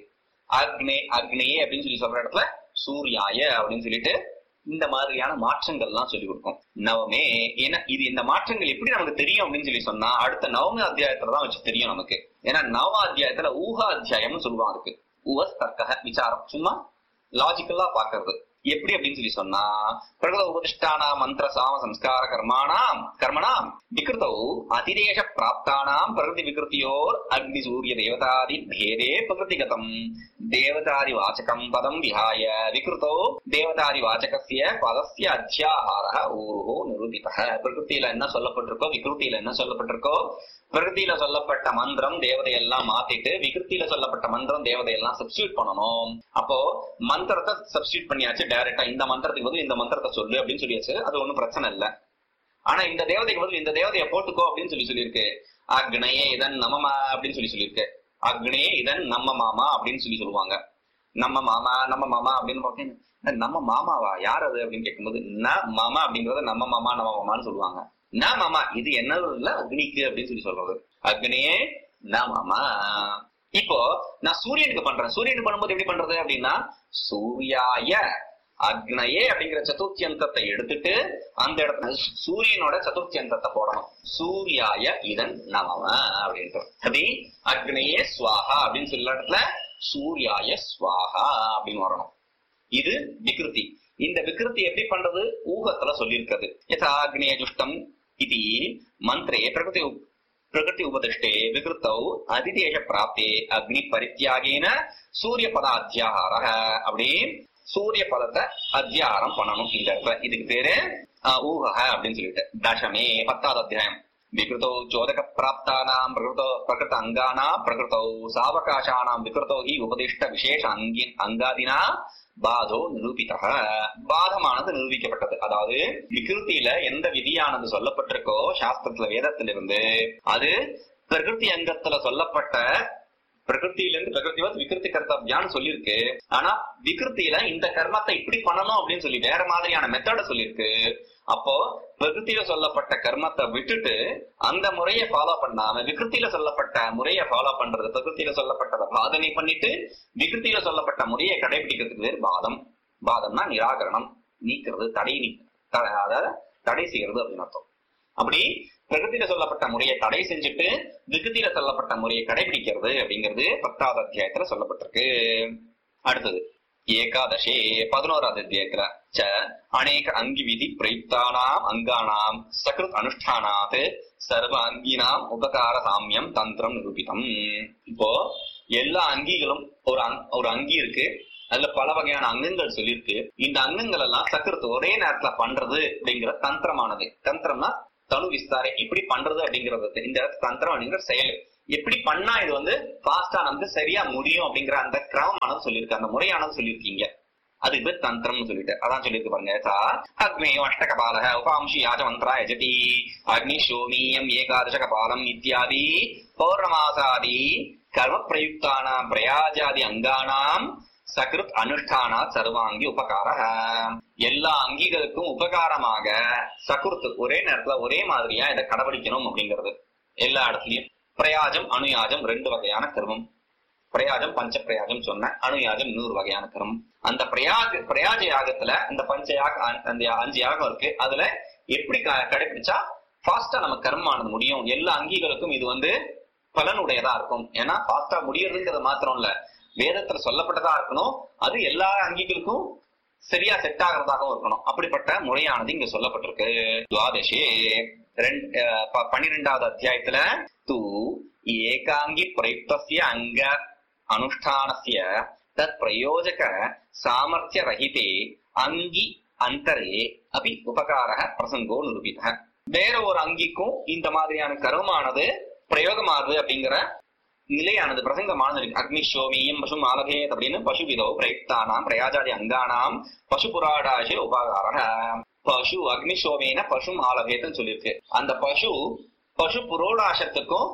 அக்னியே அப்படின்னு சொல்லி சொல்ற இடத்துல சூர்யாய அப்படின்னு சொல்லிட்டு இந்த மாதிரியான மாற்றங்கள் எல்லாம் சொல்லி கொடுக்கும். நவமே ஏன்னா இது இந்த மாற்றங்கள் எப்படி நமக்கு தெரியும் அப்படின்னு சொல்லி சொன்னா அடுத்த நவம அத்தியாயத்துலதான் வச்சு தெரியும் நமக்கு. ஏன்னா நவம அத்தியாயத்துல ஊகா அத்தியாயம்னு சொல்லுவாங்க. அதுக்கு ஊவஸ் தர்க்க விசாரம், சும்மா லாஜிக்கலா பாக்குறது. எப்படி அப்படின்னு சொல்லி சொன்னா, பிரகத உபதிஷ்டானா மந்திர சாம சம்ஸ்கார கர்மணாம் விகிருதௌ அதிதேச பிராப்தானாம் பிரகிருதி விகிருத்தியோர் அக்னி சூரிய தேவதாதி பேதே பிரகிருதிகதம் தேவதாதி வாச்சகம் பதம் விஹாய விகிருதோ தேவதாதி வாச்சகஸ்ய பதஸ்ய அத்தியாஹாரः ஊருஹோ நிரூபிதः. பிரகிருத்தியில என்ன சொல்லப்பட்டிருக்கோ விகிருத்தியில என்ன சொல்லப்பட்டிருக்கோ, பிரகிருத்தியில சொல்லப்பட்ட மந்திரம் தேவதையெல்லாம் மாத்திட்டு விகிருத்தியில சொல்லப்பட்ட மந்திரம் தேவதையெல்லாம் சப்ஸ்டியூட் பண்ணணும். அப்போ மந்திரத்தை சப்ஸ்டியூட் பண்ணியாச்சு டைரக்டா, இந்த மந்திரத்துக்கு பதில் இந்த மந்திரத்தை சொல்லு அப்படின்னு சொல்லியாச்சு, அது ஒண்ணும் பிரச்சனை இல்லை. ஆனா இந்த தேவதைக்கு பதில் இந்த தேவதையை போட்டுக்கோ அப்படின்னு சொல்லியிருக்கு. அக்னயே இதன் நமமா அப்படின்னு சொல்லியிருக்கு. அக்னயே இதன் நம்ம மாமா அப்படின்னு சொல்லுவாங்க. நம்ம மாமா அப்படின்னு பாத்தீங்கன்னா, நம்ம மாமாவா யார் அது அப்படின்னு கேட்கும்போது ந மாமா அப்படிங்கறத நம்ம மாமான்னு சொல்லுவாங்க. ந மாமா இது என்னது இல்ல அக்னிக்கு அப்படின்னு சொல்றது. அக்னியே ந மாமா. இப்போ நான் சூரியனுக்கு பண்றேன். சூரியனுக்கு பண்ணும்போது எப்படி பண்றது அப்படின்னா, சூர்யாய அக்னயே அப்படிங்கிற சதுர்த்தியந்தத்தை எடுத்துட்டு அந்த இடத்துல சூரியனோட சதுர்த்தியந்தத்தை போடணும். சூர்யாய இதன் நமம அப்படின்ட்டு. அது அக்னயே ஸ்வாஹா அப்படின்னு சொல்ல இடத்துல சூர்யாய ஸ்வாஹா அப்படின்னு வரணும். இது விகிருதி. இந்த விகிருதி எப்படி பண்றது ஊகத்துல சொல்லியிருக்கிறது. யதா அக்னேய ஜுஷ்டம் இது மந்திரே பிரகிருதி உபதிஷ்டே விகிருத்தௌ அதிதேச பிராப்தே அக்னி பரித்தியாகேன சூரிய பத அத்தியாகார. அப்படி சூரிய பதத்தை அத்தியாகாரம் பண்ணணும் இந்த இடத்துல. இதுக்கு பேரு ஊக அப்படின்னு சொல்லிட்டு. தசமே 10வது அத்தியாயம். விகிருத்தௌ சோதக பிராப்தானாம் பிரகிருத அங்கானா பிரகிருத்தௌ சாவகாசானாம் விகிருத்தௌ ஹி உபதிஷ்ட விசேஷ அங்காதினா பாதோ நிரூபிதः. பாதமானது நிரூபிக்கப்பட்டது. அதாவது விகிருத்தியில எந்த விதியானது சொல்லப்பட்டிருக்கோ சாஸ்திரத்துல வேதத்திலிருந்து, அது பிரகிருதி அங்கத்துல சொல்லப்பட்ட பிரகிருத்தியிலிருந்து பிரகிருதிவத் விகிருதி கர்த்தவ்யான்னு சொல்லியிருக்கு. ஆனா விகிருத்தியில இந்த கர்மத்தை இப்படி பண்ணணும் அப்படின்னு சொல்லி வேற மாதிரியான மெத்தட சொல்லியிருக்கு. அப்போ பிரகிருத்தியில சொல்லப்பட்ட கர்மத்தை விட்டுட்டு அந்த முறையை ஃபாலோ பண்ணாம விகிருத்தியில சொல்லப்பட்ட முறையை ஃபாலோ பண்றது, பிரகிருத்தியில சொல்லப்பட்டதை பாதனை பண்ணிட்டு விகிருத்தியில சொல்லப்பட்ட முறையை கடைபிடிக்கிறதுக்கு பேர் பாதம். பாதம்னா நிராகரணம், நீக்கிறது, அதாவது தடை செய்யறது அப்படின்னு அர்த்தம். அப்படி பிரகிருத்தியில சொல்லப்பட்ட முறையை தடை செஞ்சுட்டு விகிருத்தியில சொல்லப்பட்ட முறையை கடைபிடிக்கிறது அப்படிங்கிறது 10வது அத்தியாயத்துல சொல்லப்பட்டிருக்கு. அடுத்தது ஏகாதசே 11வது அத்தியாயத்துல அநேக அங்கி விதி பிரயுக்தானாம் அங்கானாம் சகிருத் அனுஷ்டானாத் சர்வ அங்கினாம் உபகார சாமியம் தந்திரம் நிரூபிதம். இப்போ எல்லா அங்கிகளும் ஒரு அங்கி இருக்கு, அதுல பல வகையான அங்கங்கள் சொல்லியிருக்கு. இந்த அங்கங்கள் எல்லாம் சக்கரத்து ஒரே நேரத்துல பண்றது அப்படிங்கிற தந்திரமானது. தந்திரம்னா தனு விஸ்தாரை எப்படி பண்றது அப்படிங்கறது. இந்த தந்திரம் அப்படிங்கிற செயல் எப்படி பண்ணா இது வந்து ஃபாஸ்டா நமக்கு சரியா முடியும் அப்படிங்கிற அந்த கிரமமானது சொல்லியிருக்கு, அந்த முறையானது சொல்லியிருக்கீங்க. அதுக்கு பேர் தந்திரம்னு சொல்லிட்டு அதான் சொல்லியிருக்கு பாருங்க. அக்னே அஷ்டகபால உபாம்சி யாஜமந்திரா யஜதி அக்னி சோமியம் ஏகாதச கபாலம் இத்தியாதி பௌர்ணமாசாதி கர்ம பிரயுக்தான பிரயாஜாதி அங்கானாம் சகிருத் அனுஷ்டானா சர்வாங்கி உபகார. எல்லா அங்கிகளுக்கும் உபகாரமாக சகுருத்து ஒரே நேரத்துல ஒரே மாதிரியா இதை கடைபிடிக்கணும் அப்படிங்கிறது எல்லா இடத்துலயும். பிரயாஜம் அனுயாஜம் 2 வகையான கர்மம். பிரயாஜம் பஞ்ச பிரயாஜம் சொன்ன, அனுயாஜம் 100 வகையான கர்மம். அந்த பிரயாஜ யாகத்துல இந்த பஞ்ச யாக அந்த 5 யாகம் இருக்கு. அதுல எப்படி கடைபிடிச்சா ஃபாஸ்டா நம்ம கர்மானது முடியும், எல்லா அங்கிகளுக்கும் இது வந்து பலனுடையதா இருக்கும். ஏன்னா ஃபாஸ்டா முடியறதுங்கிறது மாத்திரம் இல்ல, வேதத்துல சொல்லப்பட்டதா இருக்கணும், அது எல்லா அங்கிகளுக்கும் சரியா செட் ஆகிறதாகவும் இருக்கணும். அப்படிப்பட்ட முறையானது இங்க சொல்லப்பட்டிருக்கு. துவாதசே 12வது அத்தியாயத்துல தூ ஏகாங்கி பிரயுக்தஸ்ய அங்க அனுஷ்டானஸ்ய தத் பிரயோஜக சாமர்த்திய ரஹிதே அங்கி அந்தரே அபி உபகாரக பிரசங்கோ நிரூபித. வேற ஒரு அங்கிக்கும் இந்த மாதிரியான கர்மமானது பிரயோகமானது அப்படிங்கிற நிலையானது பிரசங்கமானது இருக்கு. அக்னிஷோமியம் பசு ஆலபேத் அப்படின்னு பசு விதோ பிரயுக்தானாம் பிரயாஜாதி அங்கானாம் பசு புராடாசே உபகாரக. பசு அக்னிஷோமேன பசு ஆலபேத்னு சொல்லியிருக்கு. அந்த பசு புரோடாசத்துக்கும்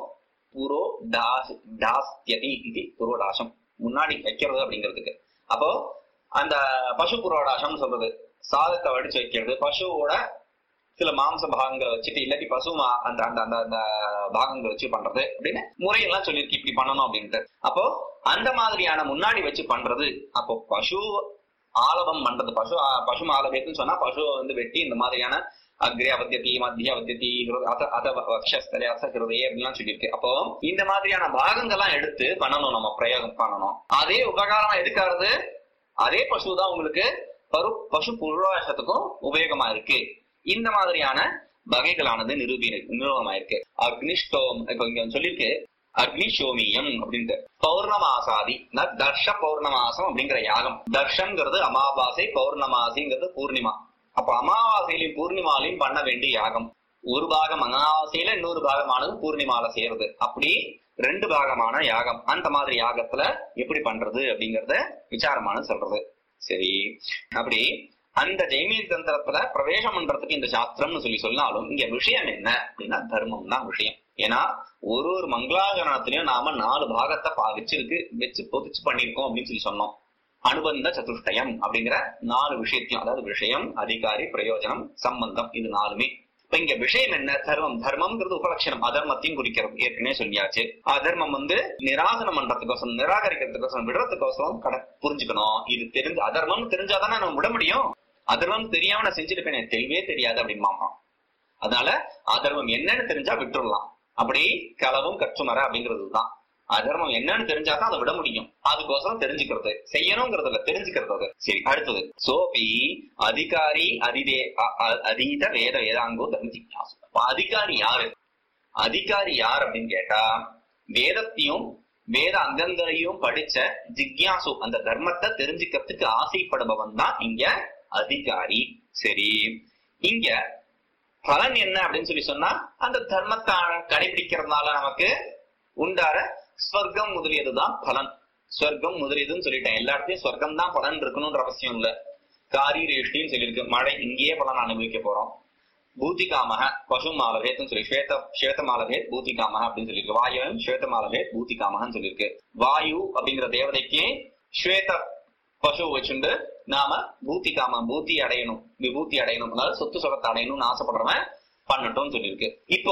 புரோடாஸ்யதி இது புரோடாசம் முன்னாடி வைக்கிறது அப்படிங்கிறதுக்கு. அப்போ அந்த பசு புரோடாசம் சொல்றது சாதத்தை வடிச்சு வைக்கிறது, பசுவோட சில மாംസ பாகங்களை வச்சுட்டு இல்லாட்டி பசு அந்த அந்த அந்த பாகங்களை வச்சு பண்றது அப்படின்னு முறையெல்லாம் சொல்லியிருக்கு இப்படி பண்ணணும் அப்படின்ட்டு. அப்போ அந்த மாதிரியான முன்னாடி வச்சு பண்றது. அப்போ பசு ஆலபம் பண்றது, பசு ஆலபேத்துன்னு சொன்னா பசுவை வந்து வெட்டி இந்த மாதிரியான அக்ரே அவத்தியதி மத்திய அவத்தியதி வக்ஷஸ்தலே ஹிருதயே அப்படின்லாம் சொல்லியிருக்கு. அப்போ இந்த மாதிரியான பாகங்கள்லாம் எடுத்து பண்ணணும், நம்ம பிரயோகம் பண்ணணும். அதே உபகாரமா எடுக்கிறது அதே பசுதான் உங்களுக்கு பசு புரோடாசத்துக்கும் உபயோகமா இருக்கு. இந்த மாதிரியான வகைகளானது நிரூபமாயிருக்கு. அக்னிஷ்டோம் இப்ப இங்க சொல்லியிருக்கு அக்னிஷோமியம் அப்படின்ட்டு. பௌர்ணமாசாதி தர்ஷ பௌர்ணமாசம் அப்படிங்கிற யாகம். தர்ஷங்கிறது அமாவாசை, பௌர்ணமாசிங்கிறது பூர்ணிமா. அப்ப அமாவாசையிலையும் பூர்ணிமாலையும் பண்ண வேண்டிய யாகம். ஒரு பாகம் அமாவாசையில, இன்னொரு பாகமானது பூர்ணிமால செய்யறது. அப்படி 2 பாகமான யாகம். அந்த மாதிரி யாகத்துல எப்படி பண்றது அப்படிங்கறத விசாரமானது சொல்றது. சரி, அப்படி அந்த ஜெய்மீ தந்திரத்துல பிரவேசம் பண்றதுக்கு இந்த சாஸ்திரம்னு சொன்னாலும் இங்க விஷயம் என்ன அப்படின்னா தர்மம் தான் விஷயம். ஏன்னா ஒரு மங்களாகரணத்திலயும் நாம 4 பாகத்தை வச்சு பொதிச்சு பண்ணிருக்கோம் அப்படின்னு சொன்னோம். அனுபந்த சதுஷ்டயம் அப்படிங்கிற 4 விஷயத்தையும், அதாவது விஷயம், அதிகாரி, பிரயோஜனம், சம்பந்தம், இது 4மே. இப்ப இங்க விஷயம் என்ன? தர்மம். தர்மம்ங்கிறது உபலட்சணம், அதர்மத்தையும் குறிக்கிறது. ஏற்கனவே சொல்லியாச்சு. அதர்மம் வந்து நிராசனம் பண்றதுக்கோசரம், நிராகரிக்கிறதுக்கோசரம், விடுறதுக்கோசரம் புரிஞ்சுக்கணும். இது தெரிஞ்சு அதர்மம் தெரிஞ்சாதானே நம்ம விட முடியும். அதர்மம் தெரியாம நான் செஞ்சிருப்பேன், எனக்கு தெரியவே தெரியாது அப்படின்பாங்க. அதனால அதர்மம் என்னன்னு தெரிஞ்சா விட்டுடலாம். அப்படி களவும் கற்றுமர அப்படிங்கிறதுதான் அதர்மம் என்னன்னு தெரிஞ்சாதான் அதை விட முடியும். அதுக்கோசரம் தெரிஞ்சுக்கிறது, செய்யணுங்கிறதுல தெரிஞ்சுக்கிறது. சரி, அடுத்தது சோபி அதிகாரி அதீத வேத வேதாங்கோ தர்ம ஜிக்ஞாசு. அதிகாரி யாரு? அதிகாரி யார் அப்படின்னு கேட்டா வேதத்தையும் வேத அங்கங்களையும் படிச்ச ஜிக்ஞாசு, அந்த தர்மத்தை தெரிஞ்சுக்கிறதுக்கு ஆசைப்படுபவன் தான் இங்க அதிகாரி. சரி, இங்க பலன் என்ன அப்படின்னு சொன்னா அந்த தர்மத்தை கடைபிடிக்கிறதுனால நமக்கு உண்டார ஸ்வர்க்கம் முதலியதுதான் பலன். ஸ்வர்க்கம் முதலியதுன்னு சொல்லிட்டேன். எல்லா இடத்தையும் ஸ்வர்க்கம் தான் பலன் இருக்கணும்ன்ற அவசியம் இல்ல. காரீரேஷ்டின்னு சொல்லியிருக்கு, மழை இங்கேயே பலன் அனுபவிக்க போறோம். பூத்திகாமக பசு மாலபேத்னு சொல்லி ஸ்வேத மாலபேத் பூத்திகாமக அப்படின்னு சொல்லியிருக்கு. வாயுவும் ஸ்வேத மாலபேத் பூத்திகாமகன்னு சொல்லியிருக்கு. வாயு அப்படிங்கிற தேவதைக்கு ஸ்வேத பசு வச்சுண்டு நாம பூத்தி அடையணும், விபூத்தி அடையணும், அதாவது சொத்து சொகத்தை அடையணும்னு ஆசைப்படுறவன் பண்ணட்டும் சொல்லியிருக்கு. இப்போ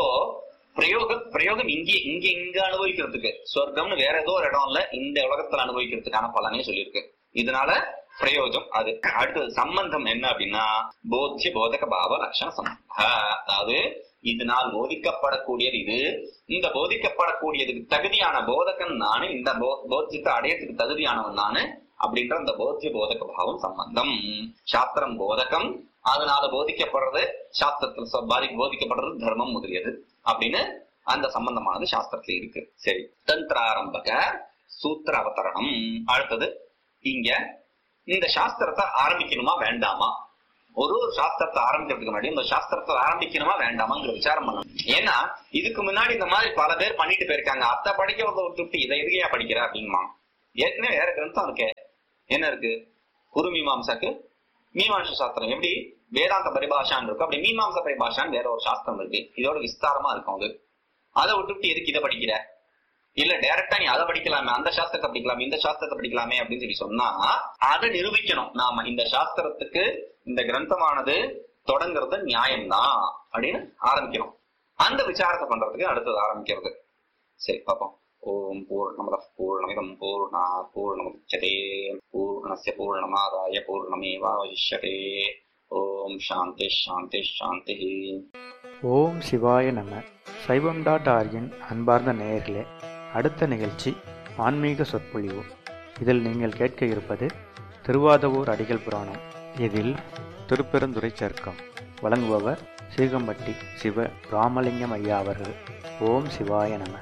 பிரயோகம் இங்க அனுபவிக்கிறதுக்கு, சொர்க்கம்னு வேற ஏதோ ஒரு இடம் இல்ல, இந்த உலகத்துல அனுபவிக்கிறதுக்கான பலனே சொல்லியிருக்கு. இதனால பிரயோஜனம் அது. அடுத்தது சம்பந்தம் என்ன அப்படின்னா போத்திய போதக பாவ லட்சண சம்பந்தம். அதாவது இதனால் போதிக்கப்படக்கூடியது இது, இந்த போதிக்கப்படக்கூடியதுக்கு தகுதியான போதகன் நானு, இந்த போத்தியத்தை அடையத்துக்கு தகுதியானவன் நானு அப்படின்ற அந்த போத்திய போதக பாவம் சம்பந்தம். சாஸ்திரம் போதகம், அதனால போதிக்கப்படுறது சாஸ்திரத்துல போதிக்கப்படுறது தர்மம் முதலியது அப்படின்னு அந்த சம்பந்தமானது சாஸ்திரத்துல இருக்கு. சரி, தந்திராரம்பக சூத்திர அவதரணம். அடுத்தது இங்க இந்த சாஸ்திரத்தை ஆரம்பிக்கணுமா வேண்டாமா, ஒரு சாஸ்திரத்தை ஆரம்பிக்கிறதுக்கு முன்னாடி இந்த சாஸ்திரத்தை ஆரம்பிக்கணுமா வேண்டாமாங்கிற விசாரம் பண்ணணும். ஏன்னா இதுக்கு முன்னாடி இந்த மாதிரி பல பேர் பண்ணிட்டு போயிருக்காங்க. அத்தை படிக்க விட்டு இதை எதுக்கையா படிக்கிற அப்படிங்குமா. ஏற்கனவே வேற கிரந்தம் இருக்கு. என்ன இருக்கு? குரு மீமாம்சாக்கு மீமாம்ச சாஸ்திரம் எப்படி வேதாந்த பரிபாஷான்னு இருக்கு, அப்படி மீமாம்ச பரிபாஷான்னு வேற ஒரு சாஸ்திரம் இருக்கு. இதோட விஸ்தாரமா இருக்கும். அது அதை விட்டுவிட்டு எதுக்கு இதை படிக்கிற, இல்ல டைரக்டா நீ அதை படிக்கலாமே, அந்த சாஸ்திரத்தை படிக்கலாமே, இந்த சாஸ்திரத்தை படிக்கலாமே அப்படின்னு சொல்லி சொன்னா அதை நிரூபிக்கணும். நாம இந்த சாஸ்திரத்துக்கு இந்த கிரந்தமானது தொடங்குறது நியாயம்தான் அப்படின்னு ஆரம்பிக்கணும். அந்த விசாரத்தை பண்றதுக்கு அடுத்தது ஆரம்பிக்கிறது. சரி பாப்போம். ஓம் பூர்ணமத பூர்ணமிதம் பூர்ணாத் பூர்ணமுதச்யதே பூர்ணஸ்ய பூர்ணமாதாய பூர்ணமேவாவசிஷ்யதே. ஓம் சாந்தி சாந்தி சாந்தி. ஓம் சிவாய நம. சைவம்.org-இன் அன்பார்ந்த நேயர்களே, அடுத்த நிகழ்ச்சி ஆன்மீக சொற்பொழிவு. இதில் நீங்கள் கேட்க இருப்பது திருவாதவூர் அடிகள் புராணம். இதில் திருப்பெருந்துறை சர்க்கம் வழங்குபவர் சீகம்பட்டி சிவ ராமலிங்கம் ஐயா அவர்கள். ஓம் சிவாய நம.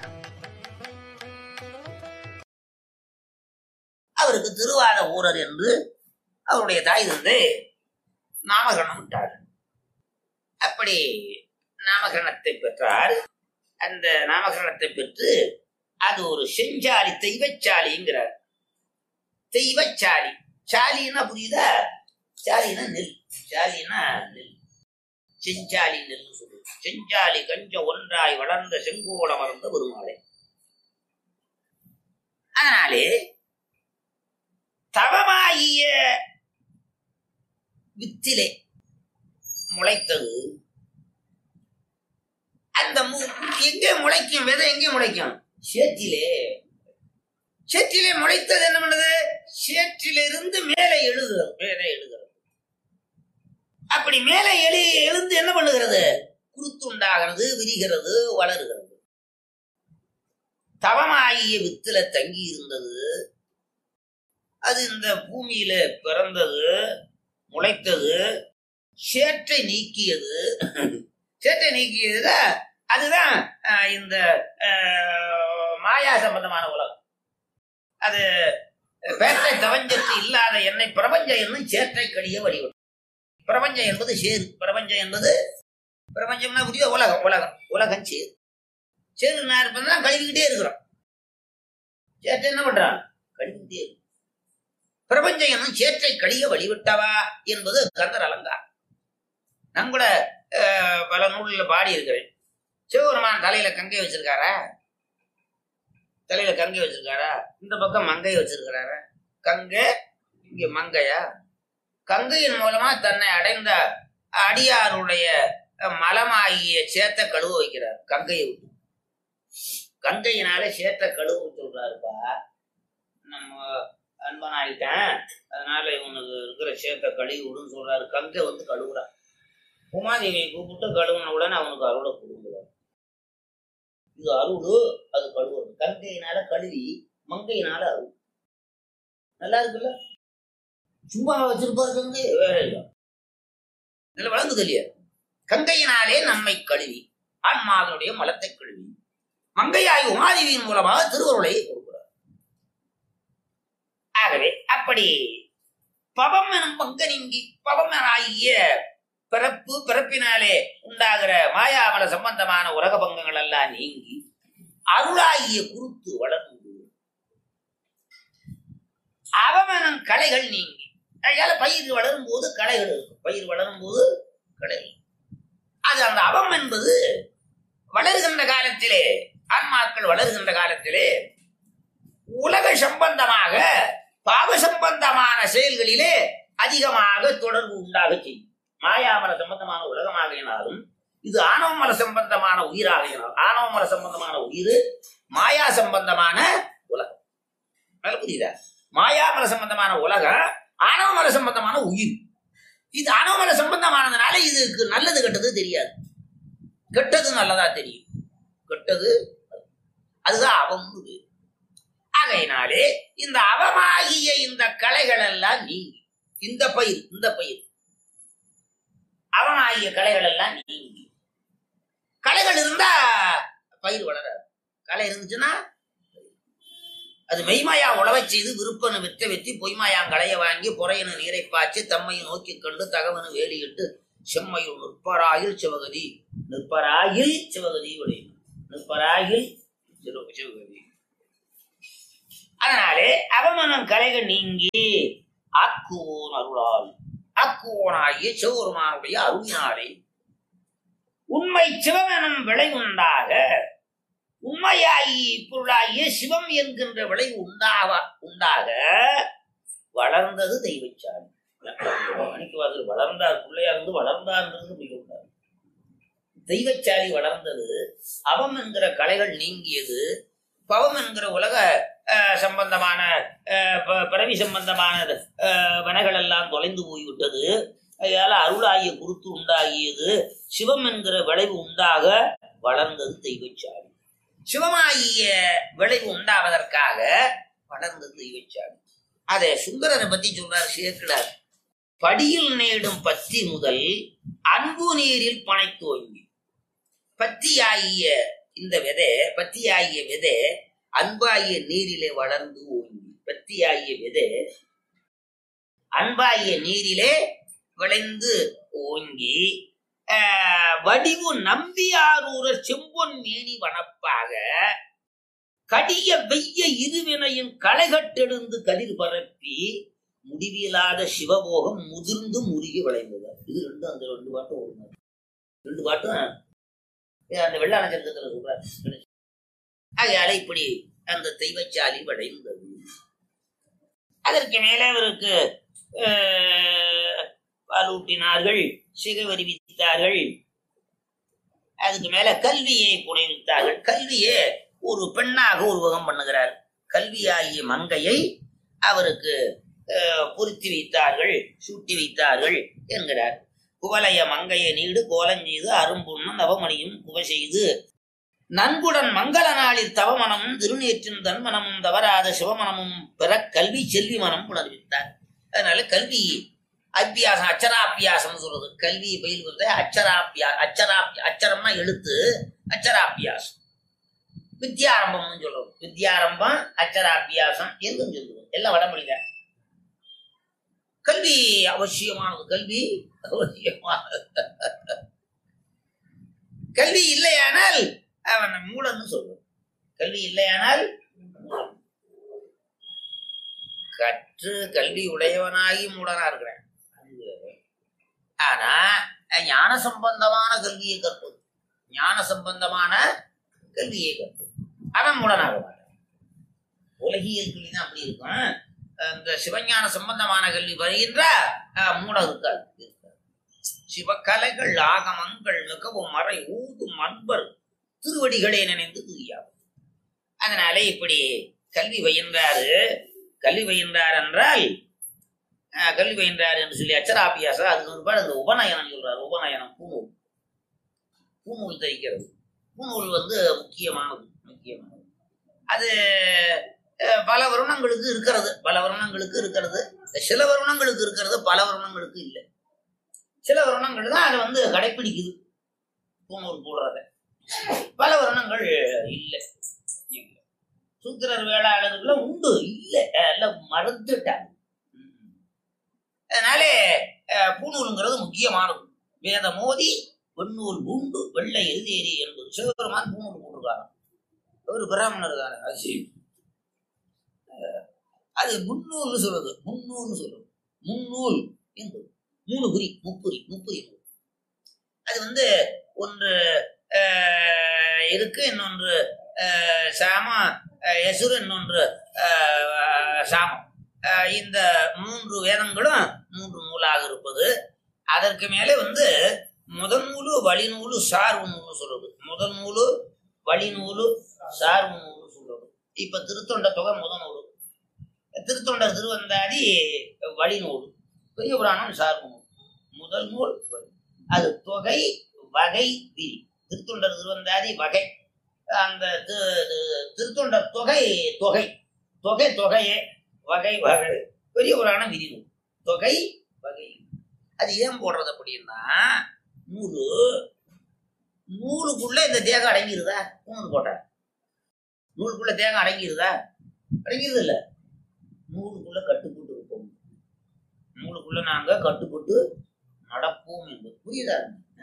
அவருக்கு திருவாத ஊரர் என்று அவருடைய தாய் தந்தை நாமகரணம் விட்டார். அப்படி நாமகரணத்தை பெற்றால் அந்த நாமகரணத்தை பெற்று அது ஒரு செஞ்சாலி தெய்வச்சாலிங்கிறார். தெய்வச்சாலி, சாலின்னா புரியுதா? சாலினா நெல், சாலினா நெல், செஞ்சாலி நெல் சொல்லுது. செஞ்சாலி கஞ்ச ஒன்றாய் வளர்ந்த செங்கோட மறந்த பெருமாளை. அதனாலே தவமாகிய வித்திலே முளைத்தது. அந்த எங்கே முளைக்கும்? விதை எங்கே முளைக்கும்? சேற்றிலே. சேற்றிலே முளைத்தது என்ன பண்ணுது? சேற்றிலிருந்து மேலே எழுகிறது, மேலே எழுகிறது. அப்படி மேலே எழுந்து என்ன பண்ணுகிறது? குருத்துண்டாகிறது, விரிகிறது, வளருகிறது. தவமாகிய வித்துல தங்கி இருந்தது. அது இந்த பூமியில பிறந்தது, முளைத்தது, சேற்றை நீக்கியது. சேற்றை நீக்கியது அதுதான் இந்த மாயா சம்பந்தமான உலகம். அது பேட்டை தவஞ்சத்து இல்லாத என்னை பிரபஞ்சம் என்னும் சேற்றை கழிய வடிவம். பிரபஞ்சம் என்பது சேரு. பிரபஞ்சம் என்பது பிரபஞ்சம்னா புரியுதா? உலகம், உலகம், உலகம் சேரு. சேரு நான் இருப்பதுதான் கழுவிக்கிட்டே இருக்கிறோம். சேற்றை என்ன பண்றான்? கழுவிக்கிட்டே இருக்கு. பிரபஞ்சம் என்னும் சேற்றை கழிய வழிவிட்டவா என்பது கந்தர் அலங்காரம். நான் கூட பல நூலில் பாடி இருக்கிறேன். சிவபெருமான் தலையில கங்கை வச்சிருக்காரா? தலையில கங்கை வச்சிருக்காரா? இந்த பக்கம் மங்கை வச்சிருக்கிறாரா? கங்கை இங்க மங்கையா? கங்கையின் மூலமா தன்னை அடைந்த அடியாருடைய மலமாகிய சேத்தை கழுவ வைக்கிறார். கங்கையை விட்டு கங்கையினால சேத்தை கழுவ சொல்றாருப்பா. நம்ம அன்பனாயிட்டேன், அதனால இவனுக்கு இருக்கிற சேத்தை கழுவி விடுன்னு சொல்றாரு. கங்கை வந்து கழுவுறான். உமாதேவியை கூப்பிட்டு கழுவுன உடனே அவனுக்கு அருளை கொடுக்குறார். இது அருள், அது கழுவுறது. கங்கையினால கழுவி, மங்கையினால அருள். நல்லா இருக்குல்ல? சும்மா வச்சிருப்பாரு கங்கை, வேற இல்லை. நல்லா வழங்குது இல்லையா? கங்கையினாலே நம்மை கழுவி, ஆன்மாவினுடைய மலத்தை கழுவி, மங்கையாய் உமாதேவியின் மூலமாக திருவருளை கொடுக்கிறார். ஆகவே அப்படி பவம் எனும் பங்க நீங்கி, பவம் ஆகிய பிறப்பு, பிறப்பினாலே உண்டாகிற மாயாமல சம்பந்தமான உலக பங்கங்கள் எல்லாம் நீங்கி அருளாகிய குருத்து வளர்ந்து அவமனம் கலைகள் நீங்கி. அதனால பயிர் வளரும் போது கலைகள் இருக்கும். பயிர் வளரும் போது கலைகள். அது அந்த அவம் என்பது வளருகின்ற காலத்திலே, ஆன்மாக்கள் வளருகின்ற காலத்திலே உலக சம்பந்தமாக பாவ சம்பந்தமான செயல்களிலே அதிகமாக தொடர்பு உண்டாக செய்யும். மாயாமல சம்பந்தமான உலகமாகினாலும் இது ஆணவமல சம்பந்தமான உயிராகினாலும், ஆணவமல சம்பந்தமான உயிர் மாயா சம்பந்தமான உலகம். புரியுதா? மாயாமல சம்பந்தமான உலகம், ஆணவமல சம்பந்தமான உயிர். இது ஆணவமல சம்பந்தமானதுனால இதுக்கு நல்லது கெட்டது தெரியாது. கெட்டது நல்லதா தெரியும். கெட்டது அதுதான் அவம். ஆகையினாலே இந்த அவமாகிய இந்த கலைகள் எல்லாம் நீங்கி, இந்த பயிர் அவமாகிய கலைகள் எல்லாம் நீங்கி. கலைகள் இருந்தா பயிர் வளராது. கலை இருந்துச்சுன்னா அது மெய்மாயா உழவை செய்து விருப்பனு வித்த வெத்தி பொய்மாயாங்களைய வாங்கி பொறையனு நீரை பாய்ச்சி தம்மையை நோக்கி கண்டு தகவனு வேலியிட்டு செம்மையுள் நிற்பராயில் சிவகதி நிற்பராயில் சிவகதி உடைய நிற்பராயில் சிவகதி. அதனாலே அவமனம் கலைகள் நீங்கி ஆக்குவோன் அருளால் ஆக்குவோனாகிய சிவபெருமானுடைய அருளினாலே உண்மை சிவமெனும் விளை உண்டாக உண்மையாகி பொருளாகிய சிவம் என்கின்ற விளை உண்டாக வளர்ந்தது தெய்வச்சாலி. மாணிக்கவாசகர் வளர்ந்தார், பிள்ளையா இருந்து வளர்ந்தார்ன்றது மிக உண்டார். தெய்வச்சாலி வளர்ந்தது, அவம் என்கிற கலைகள் நீங்கியது, பவம் என்கிற உலக சம்பந்தமான பிறவி சம்பந்தமான வனைகள் எல்லாம் தொலைந்து போய்விட்டது. அதனால அருளாகிய குருத்து உண்டாகியது, சிவம் என்கிற விளைவு உண்டாக வளர்ந்தது தெய்வச்சாலி. சிவமாகிய விளைவு உண்டாவதற்காக வளர்ந்தது தெய்வச்சாலி. அதை சுந்தரரை பத்தி சொல்றார் சேர்க்கிறார். படியில் நேடும் பத்தி முதல் அன்பு நீரில் பனை தோங்கி. பத்தியாகிய இந்த விதை, பத்தியாகிய விதை அன்பாகிய நீரிலே வளர்ந்து ஓங்கி. பத்தியாகிய விதை அன்பாகிய நீரிலே விளைந்து ஓங்கி வடிவு நம்பியாரூர செம்பொன் மேனி வனப்பாக கடிய வெய்ய இருவினையின் களைகட்டெழுந்து கதிர் பரப்பி முடிவில்லாத சிவபோகம் முதிர்ந்து முருகி விளைந்தது. இது ரெண்டு, அந்த ரெண்டு பாட்டும் ஓடுனார். ரெண்டு பாட்டும் அந்த வெள்ளாள சந்தத்துல சொல்றார். ஆகையால இப்படி அந்த தெய்வச்சாலி விளைந்தது. அதற்கு மேலே அவருக்கு பாலூட்டினார்கள், சிகவரி வித்தார்கள். அதுக்கு மேல கல்வியை புனைவித்தார்கள். கல்வியை ஒரு பெண்ணாக உருவகம் பண்ணுகிறார். கல்வியாகிய மங்கையை அவருக்கு பொருத்தி வைத்தார்கள், சூட்டி வைத்தார்கள் என்கிறார். குவலைய மங்கையை நீடு கோலஞ்செய்து அரும்புண்ணும் நவமணியும் குவை செய்து நன்குடன் மங்கள நாளில் தவமனமும் திருநேற்றின் தன்மனமும் தவறாத சிவமனமும் பெற கல்வி செல்வி மனம் புணர்வித்தார். அதனால கல்வி அபியாசம், அச்சராபியாசம் சொல்றது. கல்வி பயில்வது அச்சரம்னா எழுத்து, அச்சராபியாசம். வித்யாரம்பம்னு சொல்றோம். வித்யாரம்பம், அச்சராபியாசம் என்று சொல்லுவோம். எல்லாம் வடமொழிதான். கல்வி அவசியமானது. கல்வி அவசியமானது. கல்வி இல்லையானால் அவன் மூலன்னு சொல்லுவோம். கல்வி இல்லையானால் கற்று கல்வி உடையவனாகி மூடனா இருக்கிறேன். ஆனா ஞான சம்பந்தமான கல்வியை கற்பது, ஞான சம்பந்தமான கல்வியை கற்பது அவன் மூடனாக மாட்டான். உலகியல் கல்வி தான் அப்படி இருக்கும். இந்த சிவஞான சம்பந்தமான கல்வி வருகின்ற மூடம் இருக்காது. சிவக்கலைகள் ஆகமங்கள் மிகவும் மறை ஊதும் அன்பர் திருவடிகளே நினைந்து துரியாது. அதனால இப்படி கல்வி பயின்றாரு. கல்வி பயின்றார் என்றால் கல்வி பயின்றார் என்று சொல்லி அச்சராபியாசம். அதுக்கு ஒருபாடு அந்த உபநயனம் சொல்றாரு. உபநயனம் பூநூல், பூநூல் தரிக்கிறது. பூநூல் முக்கியமானது. அது பல வருணங்களுக்கு இருக்கிறது, பல வருணங்களுக்கு இருக்கிறது. சில வருணங்களுக்கு இருக்கிறது, பல வருணங்களுக்கு இல்லை. சில வருணங்கள் தான் அதை கடைப்பிடிக்குது பூநூல் போடுறத. பல வருணங்கள் இல்லை. சூத்திரர் வேளாளர்கள் உண்டு, இல்லை, எல்லாம் மறந்துட்டாங்க. அதனாலே பூநூலுங்கிறது முக்கியமானது. வேத மோதி வெண்ணூல் பூண்டு வெள்ளை எழுதேறி என்பது சிவபெருமான் பூநூல் போட்டிருக்காங்க. ஒரு பிராமணர் தானே. அது முன்னூல்னு சொல்றது. முன்னூல்னு சொல்றது. முன்னூல் என்பது மூணு குறி, முப்புரி நூல். அது ஒன்று இருக்கு, இன்னொன்று சாம யசுரு, இன்னொன்று சாமம். இந்த மூன்று வேதங்களும் மூன்று நூலாக இருப்பது. அதற்கு மேலே முதல் நூலு வழிநூலு சார்பு நூல்னு சொல்றது. முதல் நூலு வழிநூலு சார்பு நூல்னு சொல்றது. இப்ப திருத்தொண்ட தொகை முதல் நூல், திருத்தொண்டர் திருவந்தாதி வழிநூல், பெரிய புராணம் சார்பு நூல். முதல் நூல் அது தொகை வகை விரி. திருத்தொண்டர் திருவந்தாதி வகை, அந்த திருத்தொண்டர் தொகை தொகை தொகை தொகையே, வகை வகை, பெரிய புராணம் விரி நூல், தொகை வகை. அது ஏன் போடுறது அப்படின்னா, நூலுக்குள்ள இந்த தேகம் அடங்கிருதா? நூல் போட்ட நூலுக்குள்ள தேகம் அடங்கிருதா? அடங்கியது இல்ல. நூலுக்குள்ள கட்டுப்பட்டு இருப்போம், நூலுக்குள்ள நாங்க கட்டுப்பட்டு நடப்போம் என்பது புரியுதா?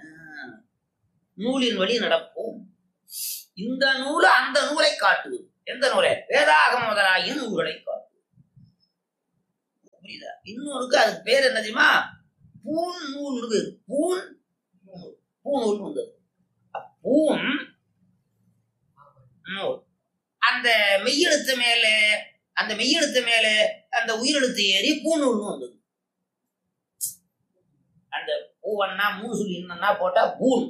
நூலின் வழி நடப்போம். இந்த நூல் அந்த நூலை காட்டுவது. எந்த நூலை? வேதாகம முதலாகிய நூல்களை காட்டுவது. புரியுதா? இன்னொருக்கு அதுக்கு பேர் என்ன தெரியுமா? பூன் நூல் பேரு. பூநூல் வந்தது. பூன் நூல். அந்த மெய்யெழுத்து மேல அந்த உயிரெழுத்து ஏறி பூநூல்னு வந்தது. அந்த பூவன்னா மூணு சொல்லி என்னன்னா போட்டா பூன்.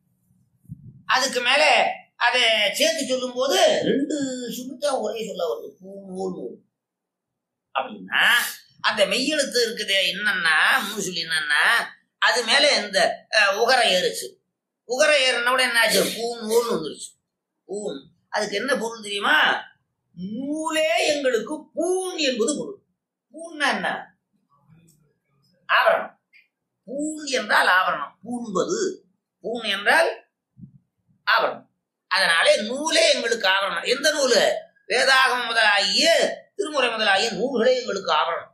அதுக்கு மேல அதை சேர்த்து சொல்லும் போது 2 சுமித்தான் ஒரே சொல்ல வருது, பூநூல் நூல் அப்படின்னா. அந்த மெய்யெழுத்து இருக்குது என்னன்னா மூணு சொல்லி என்னன்னா அது மேல இந்த உகர ஏறுச்சு. உகர ஏறினோட என்ன ஆச்சு? பூநூல் வந்துருச்சு. பூன். அதுக்கு என்ன பொருள் தெரியுமா? நூலே எங்களுக்கு பூன் என்பது பொருள். பூன்னா என்ன? ஆபரணம். பூன் என்றால் ஆபரணம். பூன்பது. பூன் என்றால் ஆபரணம். அதனாலே நூலே எங்களுக்கு ஆபரணம். எந்த நூலு? வேதாகம முதலாகிய திருமுறை முதலாகிய நூல்களே எங்களுக்கு ஆபரணம்.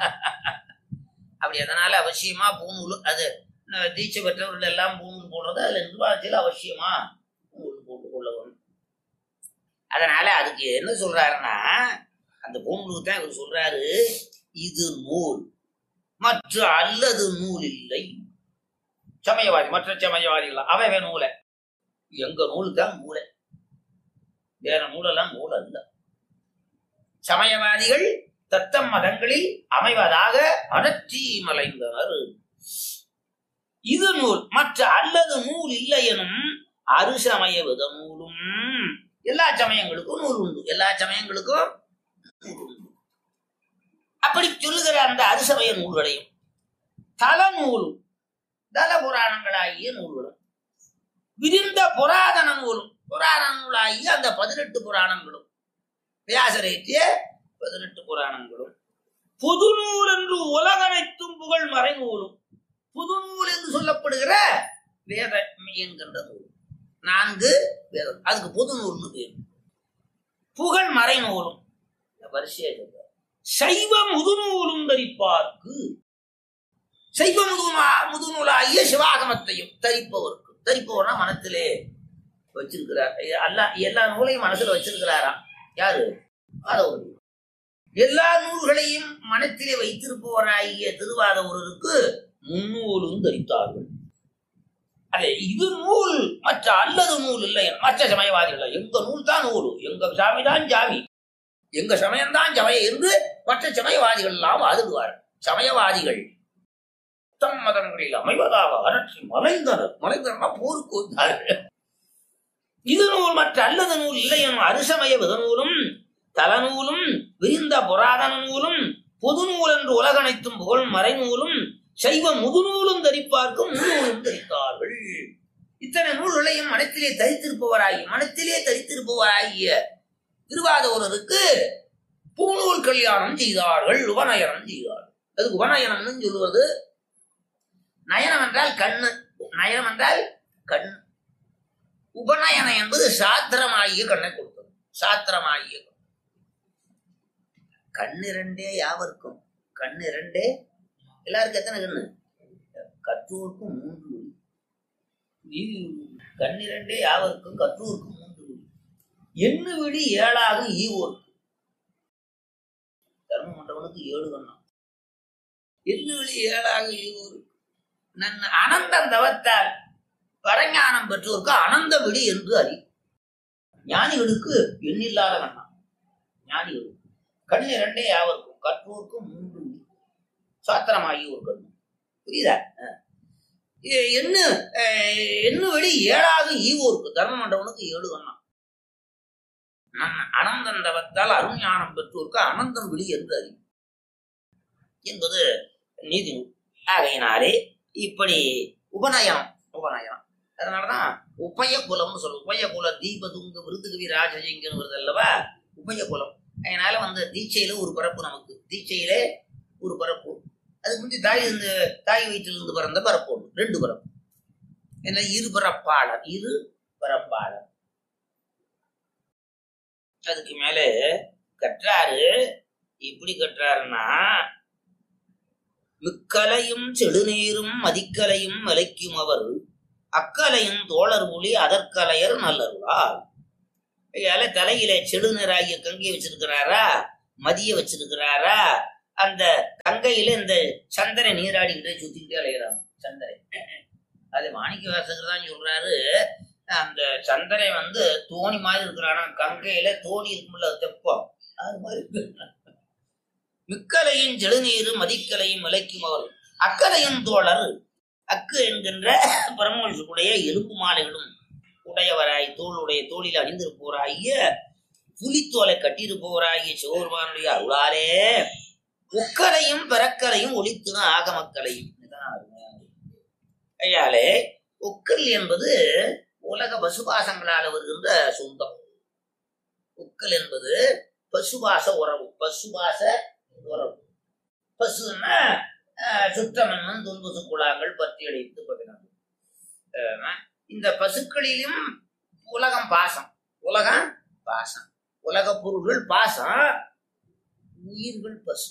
அப்படி அதனால அவசியமா பூநூல். அது தீட்சை பெற்றவர்கள் எல்லாம் பூநூல் போடுறது. அதுல நிர்வாகத்தில் அவசியமா பூநூல் போட்டு கொள்ள வரும். அதனால அதுக்கு என்ன சொல்றாருன்னா, அந்த பூநூலுக்கு தான் இவர் சொல்றாரு, இது நூல் மற்ற அல்லது நூல் இல்லை. சமயவாதி மற்ற சமயவாதிகள் அவன் நூலை, எங்க நூல் தான் நூலை, வேற நூலெல்லாம் நூல் அல்ல. சமயவாதிகள் தத்தம் மதங்களில் அமைவதாக அடற்றி மலைந்தனர். இது நூல் மற்ற அல்லது நூல் இல்லை எனும் அருசமய வித நூலும். எல்லா சமயங்களுக்கும் நூல் உண்டு, எல்லா சமயங்களுக்கும் நூல் உண்டு. அப்படி சொல்லுகிற அந்த அருசமய நூல்களையும் தல நூலும் தல புராணங்களாகிய நூல்களும் விரிந்த புராதன நூலும் புராண நூலாகிய அந்த 18 புராணங்களும் வியாசரேற்றிய 18 புராணங்களும் புது நூல் என்று உலகனைத்தும் புகழ் மறை நூலும். புது நூல் என்று சொல்லப்படுகிற வேத என்கின்ற நூல் 4 வேதம், அதுக்கு புது நூல்னு பேர். புகழ் மறை நூலும் வரிசையா சொல்ற. சைவ முதுநூலும் தரிப்பார்க்கு. சைவ முதுநூலாகிய சிவாகமத்தையும் தரிப்பவருக்கு. தரிப்பவர்னா மனத்திலே வச்சிருக்கிறார். எல்லா நூலையும் மனசுல வச்சிருக்கிறாராம். யாரு? எல்லா நூல்களையும் மனத்திலே வைத்திருப்பவராகிய திருவாதவருக்கு முன்னூலும் தரித்தார்கள். அதே இது நூல் மற்ற அல்லது நூல் இல்லை. மற்ற சமயவாதிகள் எங்க நூல் தான் நூல், எங்க சாமிதான் சாமி, எங்க சமயம்தான் சமயம் என்று மற்ற சமயவாதிகள் எல்லாம் வாதிடுவார். சமயவாதிகள் தம் மதங்களில் அமைவதாக அரற்றி மலைந்தனர். மலைந்தனா போருக்கு வந்தார்கள். இது நூல் மற்ற அல்லது நூல் இல்லை எனும் அருசமய விதநூலும் தலநூலும் விரிந்த புராதன நூலும் பொது நூல் என்று உலகனைத்தும் புகழ் மறைநூலும் சைவ முதுநூலும் தரிப்பார்க்கும் முன்னூலும் தரித்தார்கள். இத்தனை நூல்களையும் மனத்திலே தரித்திருப்பவராகிய திருவாதூரருக்கு பூநூல் கல்யாணம் செய்தார்கள், உபநயனம் செய்தார்கள். அதுக்கு உபநயனம்னு சொல்லுவது, நயனம் என்றால் கண்ணு, நயனம் என்றால் கண். உபநயனம் என்பது சாத்திரமாகிய கண்ணை கொடுத்தது. சாத்திரமாகிய கண்ணிரண்டே யாவருக்கும். கண்ணிரண்டே எல்லாருக்கும் எத்தனை கண்ணு? கற்றோருக்கும் 3 விழி. கண்ணிரண்டே யாவருக்கும் கற்றோருக்கும் 3 விழி. எண்ணு விழி 7ஆக ஈவோருக்கு. தர்ம மண்டபனுக்கு 7 கண்ணம். எண்ணு விழி 7ஆக ஈவோருக்கு. அனந்தம் தவத்தால் வரஞானம் பெற்றோருக்கு அனந்த விழி என்று அறி. ஞானிகளுக்கு எண்ணில்லாத கண்ணம். ஞானிகளுக்கு கண்ணிரண்டே யாவருக்கும் கற்றோருக்கும் 3 விழி. சாத்திரமாகி ஒரு கண்ணு. புரியுதா? எண்ணு வழி 7ஆக ஈவோருக்கு. தர்ம மண்டபனுக்கு 7 கண்ணம். அனந்தந்தவத்தால் அருஞானம் பெற்றோருக்கு அனந்தம் விழி என்று அறிவு என்பது நீதி நூல். ஆகையினாலே இப்படி உபநயனம். அதனாலதான் உபய குலம்னு சொல்லுவோம். உபய குலம் தீபதுங்க விருதுகவி ராஜஜிங்கன்னு வருது அல்லவா, உபய குலம். அதனால தீட்சையில ஒரு பரப்பு, நமக்கு தீட்சையிலே ஒரு பரப்பு. அதுக்கு முந்தி தாய் வயிற்றிலிருந்து பிறந்த பரப்பு ஒன்று, 2 பரப்பு. என்ன? இரு பரப்பாளர். அதுக்கு மேலே கற்றாரு. எப்படி கற்றாருன்னா, மிக்கலையும் செடுநீரும் மதிக்கலையும் விளைக்கும் அவர் அக்கலையும் தோழர் புலி அதற்கலையர் நல்லருளார். தலையில செடுநீராகிய கங்கையை வச்சிருக்கிறாரா, மதிய வச்சிருக்கிறாரா. அந்த கங்கையில இந்த சந்திரை நீராடிக்கிட்டே சுத்திக்கிட்டே அலைகிறாங்க சந்திரை. அது மாணிக்க வாசகர் தான் சொல்றாரு, அந்த சந்திரை தோணி மாதிரி இருக்கிறானா, கங்கையில தோணி இருக்கும்ல தெப்பம், அது மாதிரி. மிக்கலையும் செழுநீரும் மதிக்கலையும் விளைக்கும் அவர் அக்கலையும் தோழர். அக்கு என்கின்ற பரமோஷுடைய எலும்பு மாலைகளும் உடையவராய், தோளில் அணிந்திருப்போராகிய புலித்தோலை கட்டியிருப்போராகிய சிவபெருமானுடைய அருளாலே உக்கலையும் பிறக்கலையும் ஒளித்துன ஆகமக்கலையும். ஐயாலே உக்கல் என்பது உலக பசுபாசங்களால் வருகின்ற சொந்தம். உக்கல் என்பது பசுபாச உறவு. பசுபாச உறவு. பசுன்னா சுற்றமன்னும் துன்பசு குழாங்கள் பற்றி அடைத்து பதினாறு. இந்த பசுக்களிலும் உலகம் பாசம். உலகம் பாசம். உலக பொருள்கள் பாசம், உயிர்கள் பசு.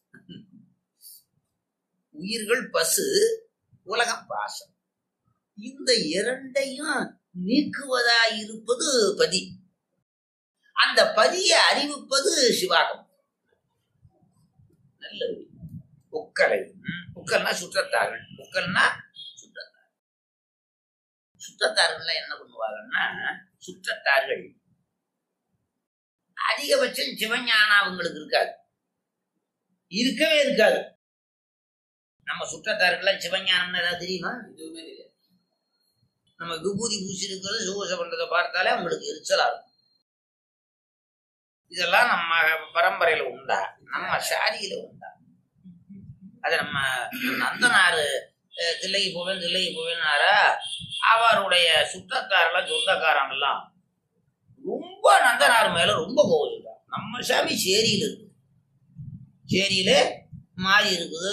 உயிர்கள் பசு, உலகம் பாசம். இந்த இரண்டையும் நீக்குவதாயிருப்பது பதி. அந்த பதியை அறிவிப்பது சிவாகம். நல்லது. உக்கலை, உக்கல்னா சுற்றத்தார்கள். உக்கல்னா சுற்றத்தார்கள். சுற்றத்தார்கள் என்ன பண்ணுவாங்கன்னா, சுற்றத்தார்கள் அதிகபட்சம் சிவஞானம் அவங்களுக்கு இருக்காது, இருக்கவே இருக்காது. நம்ம சுற்றத்தார்கள் சிவஞானம்னு ஏதாவது தெரியுமா? எதுவுமே தெரியாது. நம்ம விபூதி பூசி இருக்கிறது சுகோச பண்றதை பார்த்தாலே அவங்களுக்கு எரிச்சலாகும். இதெல்லாம் நம்ம பரம்பரையில உண்டா, நம்ம சாதியில உண்டா? அது நம்ம நந்தனாரு தில்லைக்கு போவேன்னாரா, அவருடைய சுற்றத்தாரெல்லாம் சொந்தக்காரங்கெல்லாம் ரொம்ப நந்தனார் மேல ரொம்ப கோவிச்சுட்டார். நம்ம சாமி சேரியில இருக்கு, சேரியில மாறி இருக்குது.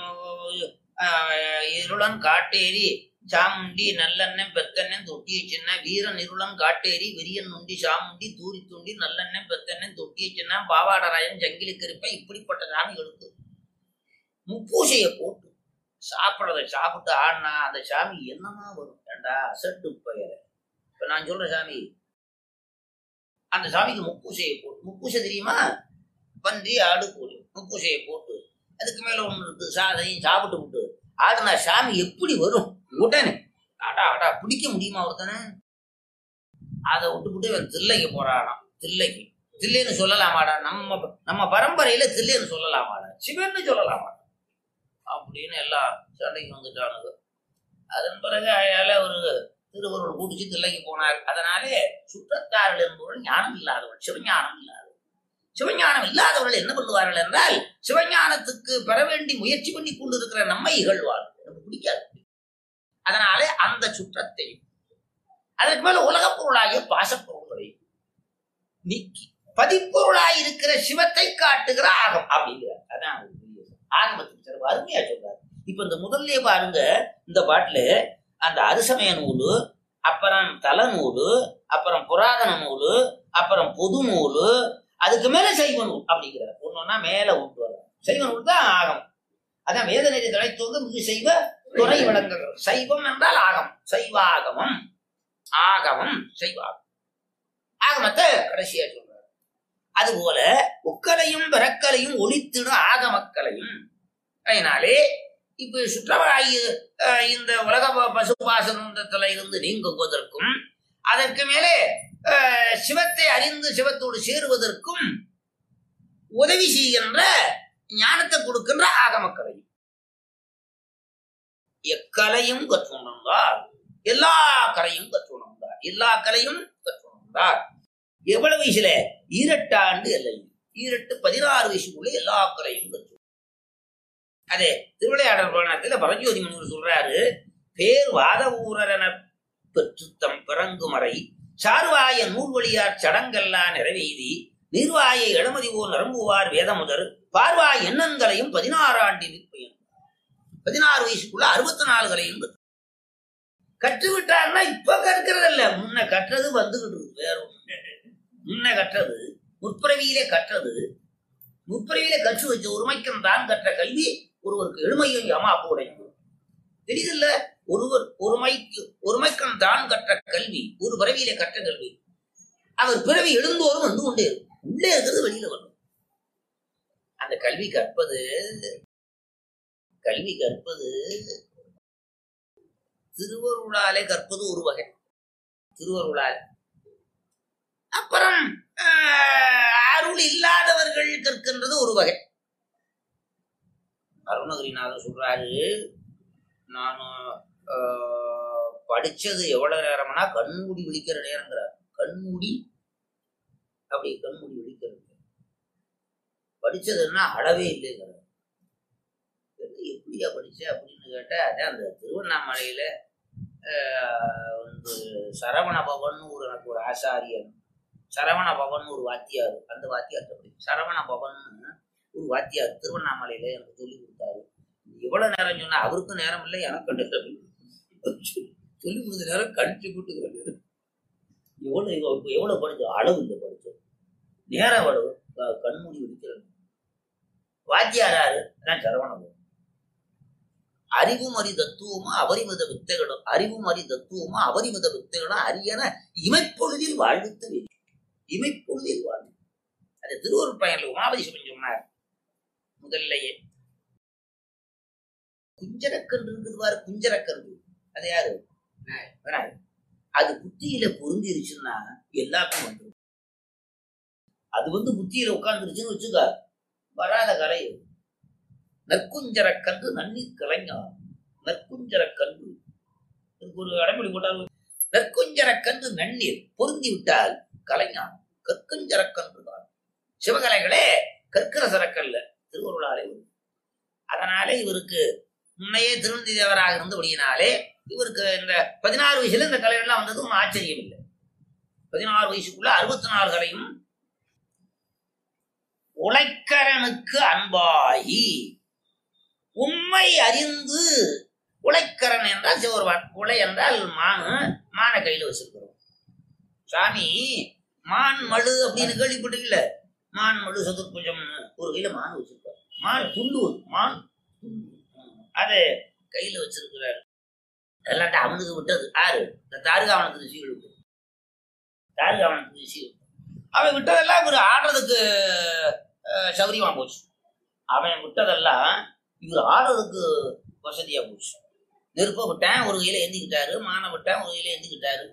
இருளன் காட்டேரி சாமுண்டி நல்லெண்ணெய் பெத்தெண்ணெய் தொட்டியை சின்ன வீரன் இருளன் காட்டேரி விரியன் நுண்டி சாமுண்டி தூரி துண்டி நல்லெண்ணெய் பெத்தெண்ணெய் தொட்டியை சின்ன பாவாடராயன் ஜங்கிலி கருப்பை இப்படிப்பட்ட சாமிகளுக்கு முப்பூசையை போட்டு சாப்பிட்றதை சாப்பிட்டு ஆடினா அந்த சாமி என்னமா வரும்? ஏண்டா அசட்டு பெயர். இப்ப நான் சொல்ற சாமி, அந்த சாமிக்கு முப்பூசையை போட்டு, முப்பூசை தெரியுமா? பன்றி ஆடு கோழி முப்பூசையை போட்டு அதுக்கு மேல ஒண்ணு இருக்கு, சாதையும் சாப்பிட்டு விட்டு ஆடுனா சாமி எப்படி வரும்? உடனே ஆடா பிடிக்க முடியுமா ஒருத்தனை? அதை விட்டுவிட்டு இவன் தில்லைக்கு போறானாம். தில்லைன்னு சொல்லலாமாடா? நம்ம பரம்பரையில தில்லைன்னு சொல்லலாமாடா? சிவன்னு சொல்லலாமாடா? அப்படின்னு எல்லாம் சண்டைக்கு வந்துட்டானுங்க. அதன் பிறகு அயால ஒரு திருவருள் கூட்டிச்சு தில்லைக்கு போனார். அதனாலே சுற்றத்தார்கள் என்பவர்கள் ஞானம் இல்லாதவர்கள், சிவஞானம் இல்லாதவர்கள். சிவஞானம் இல்லாதவர்கள் என்ன பண்ணுவார்கள் என்றால், சிவஞானத்துக்கு பெற வேண்டி முயற்சி பண்ணி கொண்டிருக்கிற நம்மை இகழ்வார்கள். நமக்கு பிடிக்காது. அதனாலே அந்த சுற்றத்தை, அதற்கு மேல உலகப் பொருளாகிய பாசப்பொருள்களை நீக்கி பதிப்பொருளாயிருக்கிற சிவத்தை காட்டுகிற ஆகம் அப்படிங்கிறார். அதான் ஆகமத்துக்கு சிறப்பு அருமையா சொல்றாரு. இப்ப இந்த முதல்ல பாருங்க, இந்த பாட்டுல அந்த அரிசமய நூலு, அப்புறம் தல நூலு, அப்புறம் புராதன நூலு, அப்புறம் பொது நூலு, அதுக்கு மேல சைவ நூல் அப்படிங்கிறார். ஒன்னொன்னா மேல விட்டு வர சைவ நூல் தான் ஆகம். அதான் வேதநெறி தலைத்தோங்க மிகு செய்வ துறை விளங்குகிறது. சைவம் என்றால் ஆகம், சைவாகமம், ஆகமம் சைவாகம். ஆகமத்தை கடைசியா சொல்றாரு. அதுபோல உக்கலையும் பிறக்கலையும் ஒளித்திடும் ஆகமக்களையும். அதனாலே இப்ப சுற்றவாயு இந்த உலக பசுபாசனத்துல இருந்து நீங்குவதற்கும், அதற்கு மேலே சிவத்தை அறிந்து சிவத்தோடு சேருவதற்கும் உதவி செய்கின்ற ஞானத்தை கொடுக்கின்ற ஆகமக்கலையும். எக்கலையும் கற்றுணர்ந்தார், எல்லா கலையும் கற்றுணர்ந்தார், எல்லா கலையும் கற்றுணர்ந்தார். எவ்வளவு வயசுல? 18 ஆண்டு இல்லை, 16 வயசுக்குள்ள எல்லா கலையும் கற்று. அதே திருவிளையாடல் புராணத்துல பரஞ்சோதி முனிவர் சொல்றாரு, பேர் வாத ஊரர் என பெற்று தம் பிறங்குமறை சார்வாய நூல்வழியார் சடங்கெல்லாம் நிறைவேதி நீர்வாய இளமதிவோர் நரம்புவார் வேதமுதர் பார்வாய் எண்ணங்களையும் 16 ஆண்டில் பயன். 16 வயசுக்குள்ள 64 கலையும் கற்றுவிட்டார்னா இப்ப கற்கிறது இல்ல, முன்ன கற்றது வந்துகிட்டு இருக்கு. வேற ஒண்ணு முன்ன கற்றது முற்பிறவியிலே கற்றது, முற்பிறவியிலே கற்று வச்ச ஒருமைக்கும் தான் கற்ற கல்வி ஒருவருக்கு எளிமையும் யமாப்பு உடையும். தெரியுதில்ல, ஒருமைக்கும் தான் கற்ற கல்வி, ஒரு பிறவியிலே கற்ற கல்வி அவர் பிறவி எழுந்தோறும் வந்து கொண்டே இருக்கும். உள்ளே இருக்கிறது வெளியில வரும். அந்த கல்வி கற்பது திருவருளாலே கற்பது ஒரு வகை, திருவருளால். அப்புறம் அருள் இல்லாதவர்கள் கற்கின்றது ஒரு வகை. அருணகிரிநாதர் சொல்றாரு, நான் படிச்சது எவ்வளவு நேரம்னா கண்மூடி விழிக்கிற நேரங்கிறார். கண்மூடி விழிக்கிறது படிச்சதுன்னா அளவே இல்லைங்கிறார். எப்படியா படிச்ச அப்படின்னு கேட்டா, அதான் அந்த திருவண்ணாமலையில வந்து சரவண பவன் எனக்கு ஒரு ஆசாரியன், சரவண பவன் ஒரு வாத்தியார், அந்த வாத்தியார்ட்ட சரவண பவன் ஒரு வாத்தியார் திருவண்ணாமலையில எனக்கு சொல்லி கொடுத்தாரு. எவ்வளவு நேரம் சொன்னா அவருக்கும் நேரம் இல்லை, எனக்கு சொல்லி கொடுத்த நேரம் கழிச்சு கூட்டுக்கிறது. எவ்வளவு படிச்சோம், அளவு இல்லை படிச்சோம், நேரம் அளவு, கண்மூடி விழிக்கிறது. வாத்தியாராரு அதான் சரவண பவன். அறிவும் அறி தத்துவமும் அபரிமித வித்தைகளும், அறிவும் அறி தத்துவமும் அபரிமித வித்தைகளும் அரியன இமைப்பொழுதில் வாழ்வித்து, இமைப்பொழுதில் வாழ்வு. அது திருவருட் பயனில் உமாபதி சிவன் சொன்னார். முதல்லையே குஞ்சரக்கன்று இருக்குது பாரு, குஞ்சரக்கன்று. அது யாரு? விநாயகர். அது புத்தியில பொருந்திருச்சுன்னா எல்லாமே வந்துடும். அது வந்து புத்தியில உட்கார்ந்துருச்சுன்னு வச்சுக்க, வராத கரை. நற்குஞ்சரக்கன்று நன்னீர் கலைஞர், நற்குஞ்சரக்கன்று ஒரு அடைமொழி போட்டால், நற்குஞ்சரக்கன்று நன்னீர் பொருந்தி விட்டால் கலைஞர், கற்குஞ்சரக்கன்று தான். சிவகலைகளே கற்கிற சரக்கல்ல, திருவருளாலே. அதனாலே இவருக்கு முன்னையே திருநந்தி தேவராக இருந்தபடியினாலே இவருக்கு இந்த 16 வயசுல இந்த கலைகள்லாம் வந்ததும் ஆச்சரியம் இல்லை. 16 வயசுக்குள்ள 64 கலையும் உழைக்கரனுக்கு அன்பாகி உண்மை அறிந்து. உழைக்கரன் என்றால் சிவருவான், உலை என்றால் மானை கையில வச்சிருக்கிறோம். சாமி மான் மழு அப்படின்னு கேள்விப்பட்டிருக்கல, மான் மழு சதுர்புஜம் ஒரு கையில மான் வச்சிருக்காரு. மான் துண்டு, மான் அது கையில வச்சிருக்கிறாரு. அதெல்லாம் அவனுக்கு விட்டது யாரு? இந்த தாருகாவனத்துக்கு சீல் விட்டு, தாருகாவனத்துக்கு சீல் அவன் விட்டதெல்லாம் இவர் ஆடுறதுக்கு சௌரியமா போச்சு. அவன் விட்டதெல்லாம் இவர் ஆடுறதுக்கு வசதியா போச்சு. நெருப்ப விட்டேன் ஒரு கையில எந்திக்கிட்டாரு, மானை விட்டேன் ஒரு கையில எந்திக்கிட்டாரு,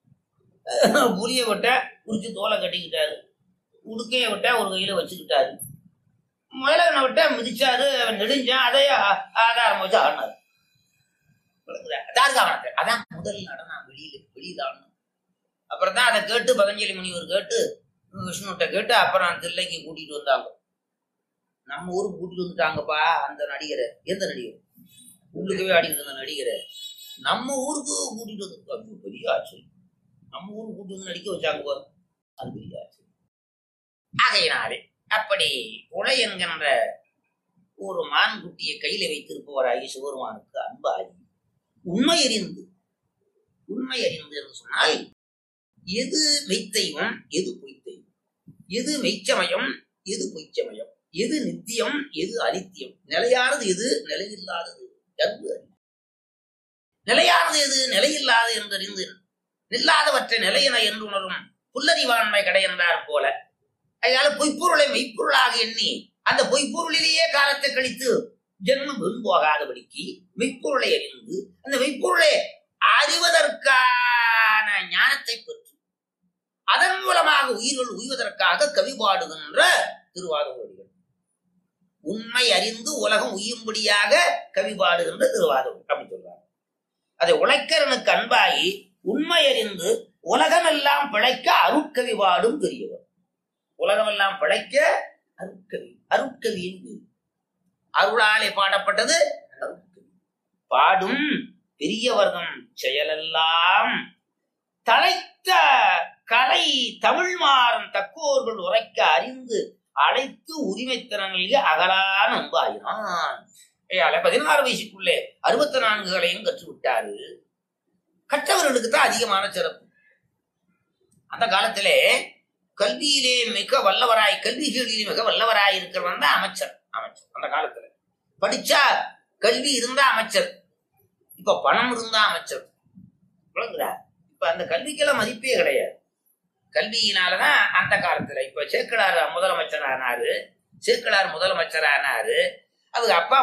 புளிய விட்டேன் குறிச்சு தோலை கட்டிக்கிட்டாரு, உடுக்கைய விட்டேன் ஒரு கையில வச்சுக்கிட்டாரு, முயலனை விட்டேன் மிதிச்சாரு, அவன் நெடுஞ்சான், அதை ஆதாரம் வச்சு ஆடினாரு. தாருகாவனத்தை அதான் முதல் நடனம், வெளியில ஆடணும். அப்புறம் தான் அதை கேட்டு பதஞ்சலி முனிவர் கேட்டு விஷ்ணுட்ட கேட்டு அப்புறம் தில்லைக்கு கூட்டிட்டு வந்தாங்க. நம்ம ஊருக்கு கூட்டிட்டு வந்துட்டாங்கப்பா அந்த நடிகரை. எந்த நடிகர்? உள்ளுக்கவே ஆடிட்டு இருந்த நடிகரை நம்ம ஊருக்கு கூட்டிட்டு வந்து, பெரிய ஆச்சு. நம்ம ஊருக்கு கூட்டிட்டு வந்து நடிக்க வச்சாங்க, அது பெரிய ஆச்சு. ஆகையினாலே அப்படி உலை என்கின்ற ஒரு மான்குட்டியை கையில வைத்திருப்பவராகி சிவருமானுக்கு அன்பாகி உண்மை அறிந்து என்று சொன்னால் எது மெய்த்தையும் எது பொய்த்தையும், எது மெய்ச்சமயம் எது பொய்ச்சமயம், எது நித்தியம் எது அனித்தியம், நிலையானது எது நிலையில்லாதது என்று நிலையானது எது நிலையில்லாது என்றறிந்து நில்லாதவற்றை நிலையென என்று உணரும் புல்லறிவாண்மை கடை என்றார் போல. அதனால பொய்ப்பொருளை மெய்ப்பொருளாக எண்ணி அந்த பொய்ப்பொருளிலேயே காலத்தை கழித்து ஜென்மம் வெண் போகாதபடிக்கு மெய்ப்பொருளை அறிந்து அந்த மெய்ப்பொருளை அறிவதற்கான ஞானத்தை பெற்று அதன் மூலமாக உயிர்கள் உய்வதற்காக கவி பாடுகின்ற திருவாதூரடிகள். உண்மை அறிந்து உலகம் உய்யும்படியாக கவி பாடுகின்ற திருவாதூர் அப்படி சொல்றாங்க. அதை உழைக்கரனுக்கு அன்பாகி உண்மை அறிந்து உலகமெல்லாம் பிழைக்க அருட்கவி பாடும் பெரியவர். உலகமெல்லாம் பிழைக்க அருட்கவி, அருட்கவியின் அருளாலே பாடப்பட்டது அருட்கவி. பாடும் பெரியவர்தம் செயலெல்லாம் தலைத்த கலை தமிழ் மாறும் தக்கோர்கள் உரைக்க அறிந்து அழைத்து உரிமைத்திறனில் அகலான அன்பாயினான். 16 வயசுக்குள்ளே 64 கலையும் கற்று விட்டாரு. கற்றவர்களுக்கு தான் அதிகமான சிறப்பு. அந்த காலத்திலே கல்வியிலே மிக வல்லவராய், கல்விகளிலே மிக வல்லவராய் இருக்கிறவன் தான் அமைச்சர். அமைச்சர் அந்த காலத்துல படிச்சா கல்வி இருந்தா அமைச்சர். இப்ப பணம் இருந்தா அமைச்சர். விளங்குதா? இப்ப அந்த கல்விக்கெல்லாம் மதிப்பே கிடையாது. கல்வியினாலதான் அந்த காலத்துல இப்ப சேக்கிழார் முதலமைச்சரானாரு. சேக்கிழார் முதலமைச்சரானாரு. அவங்க அப்பா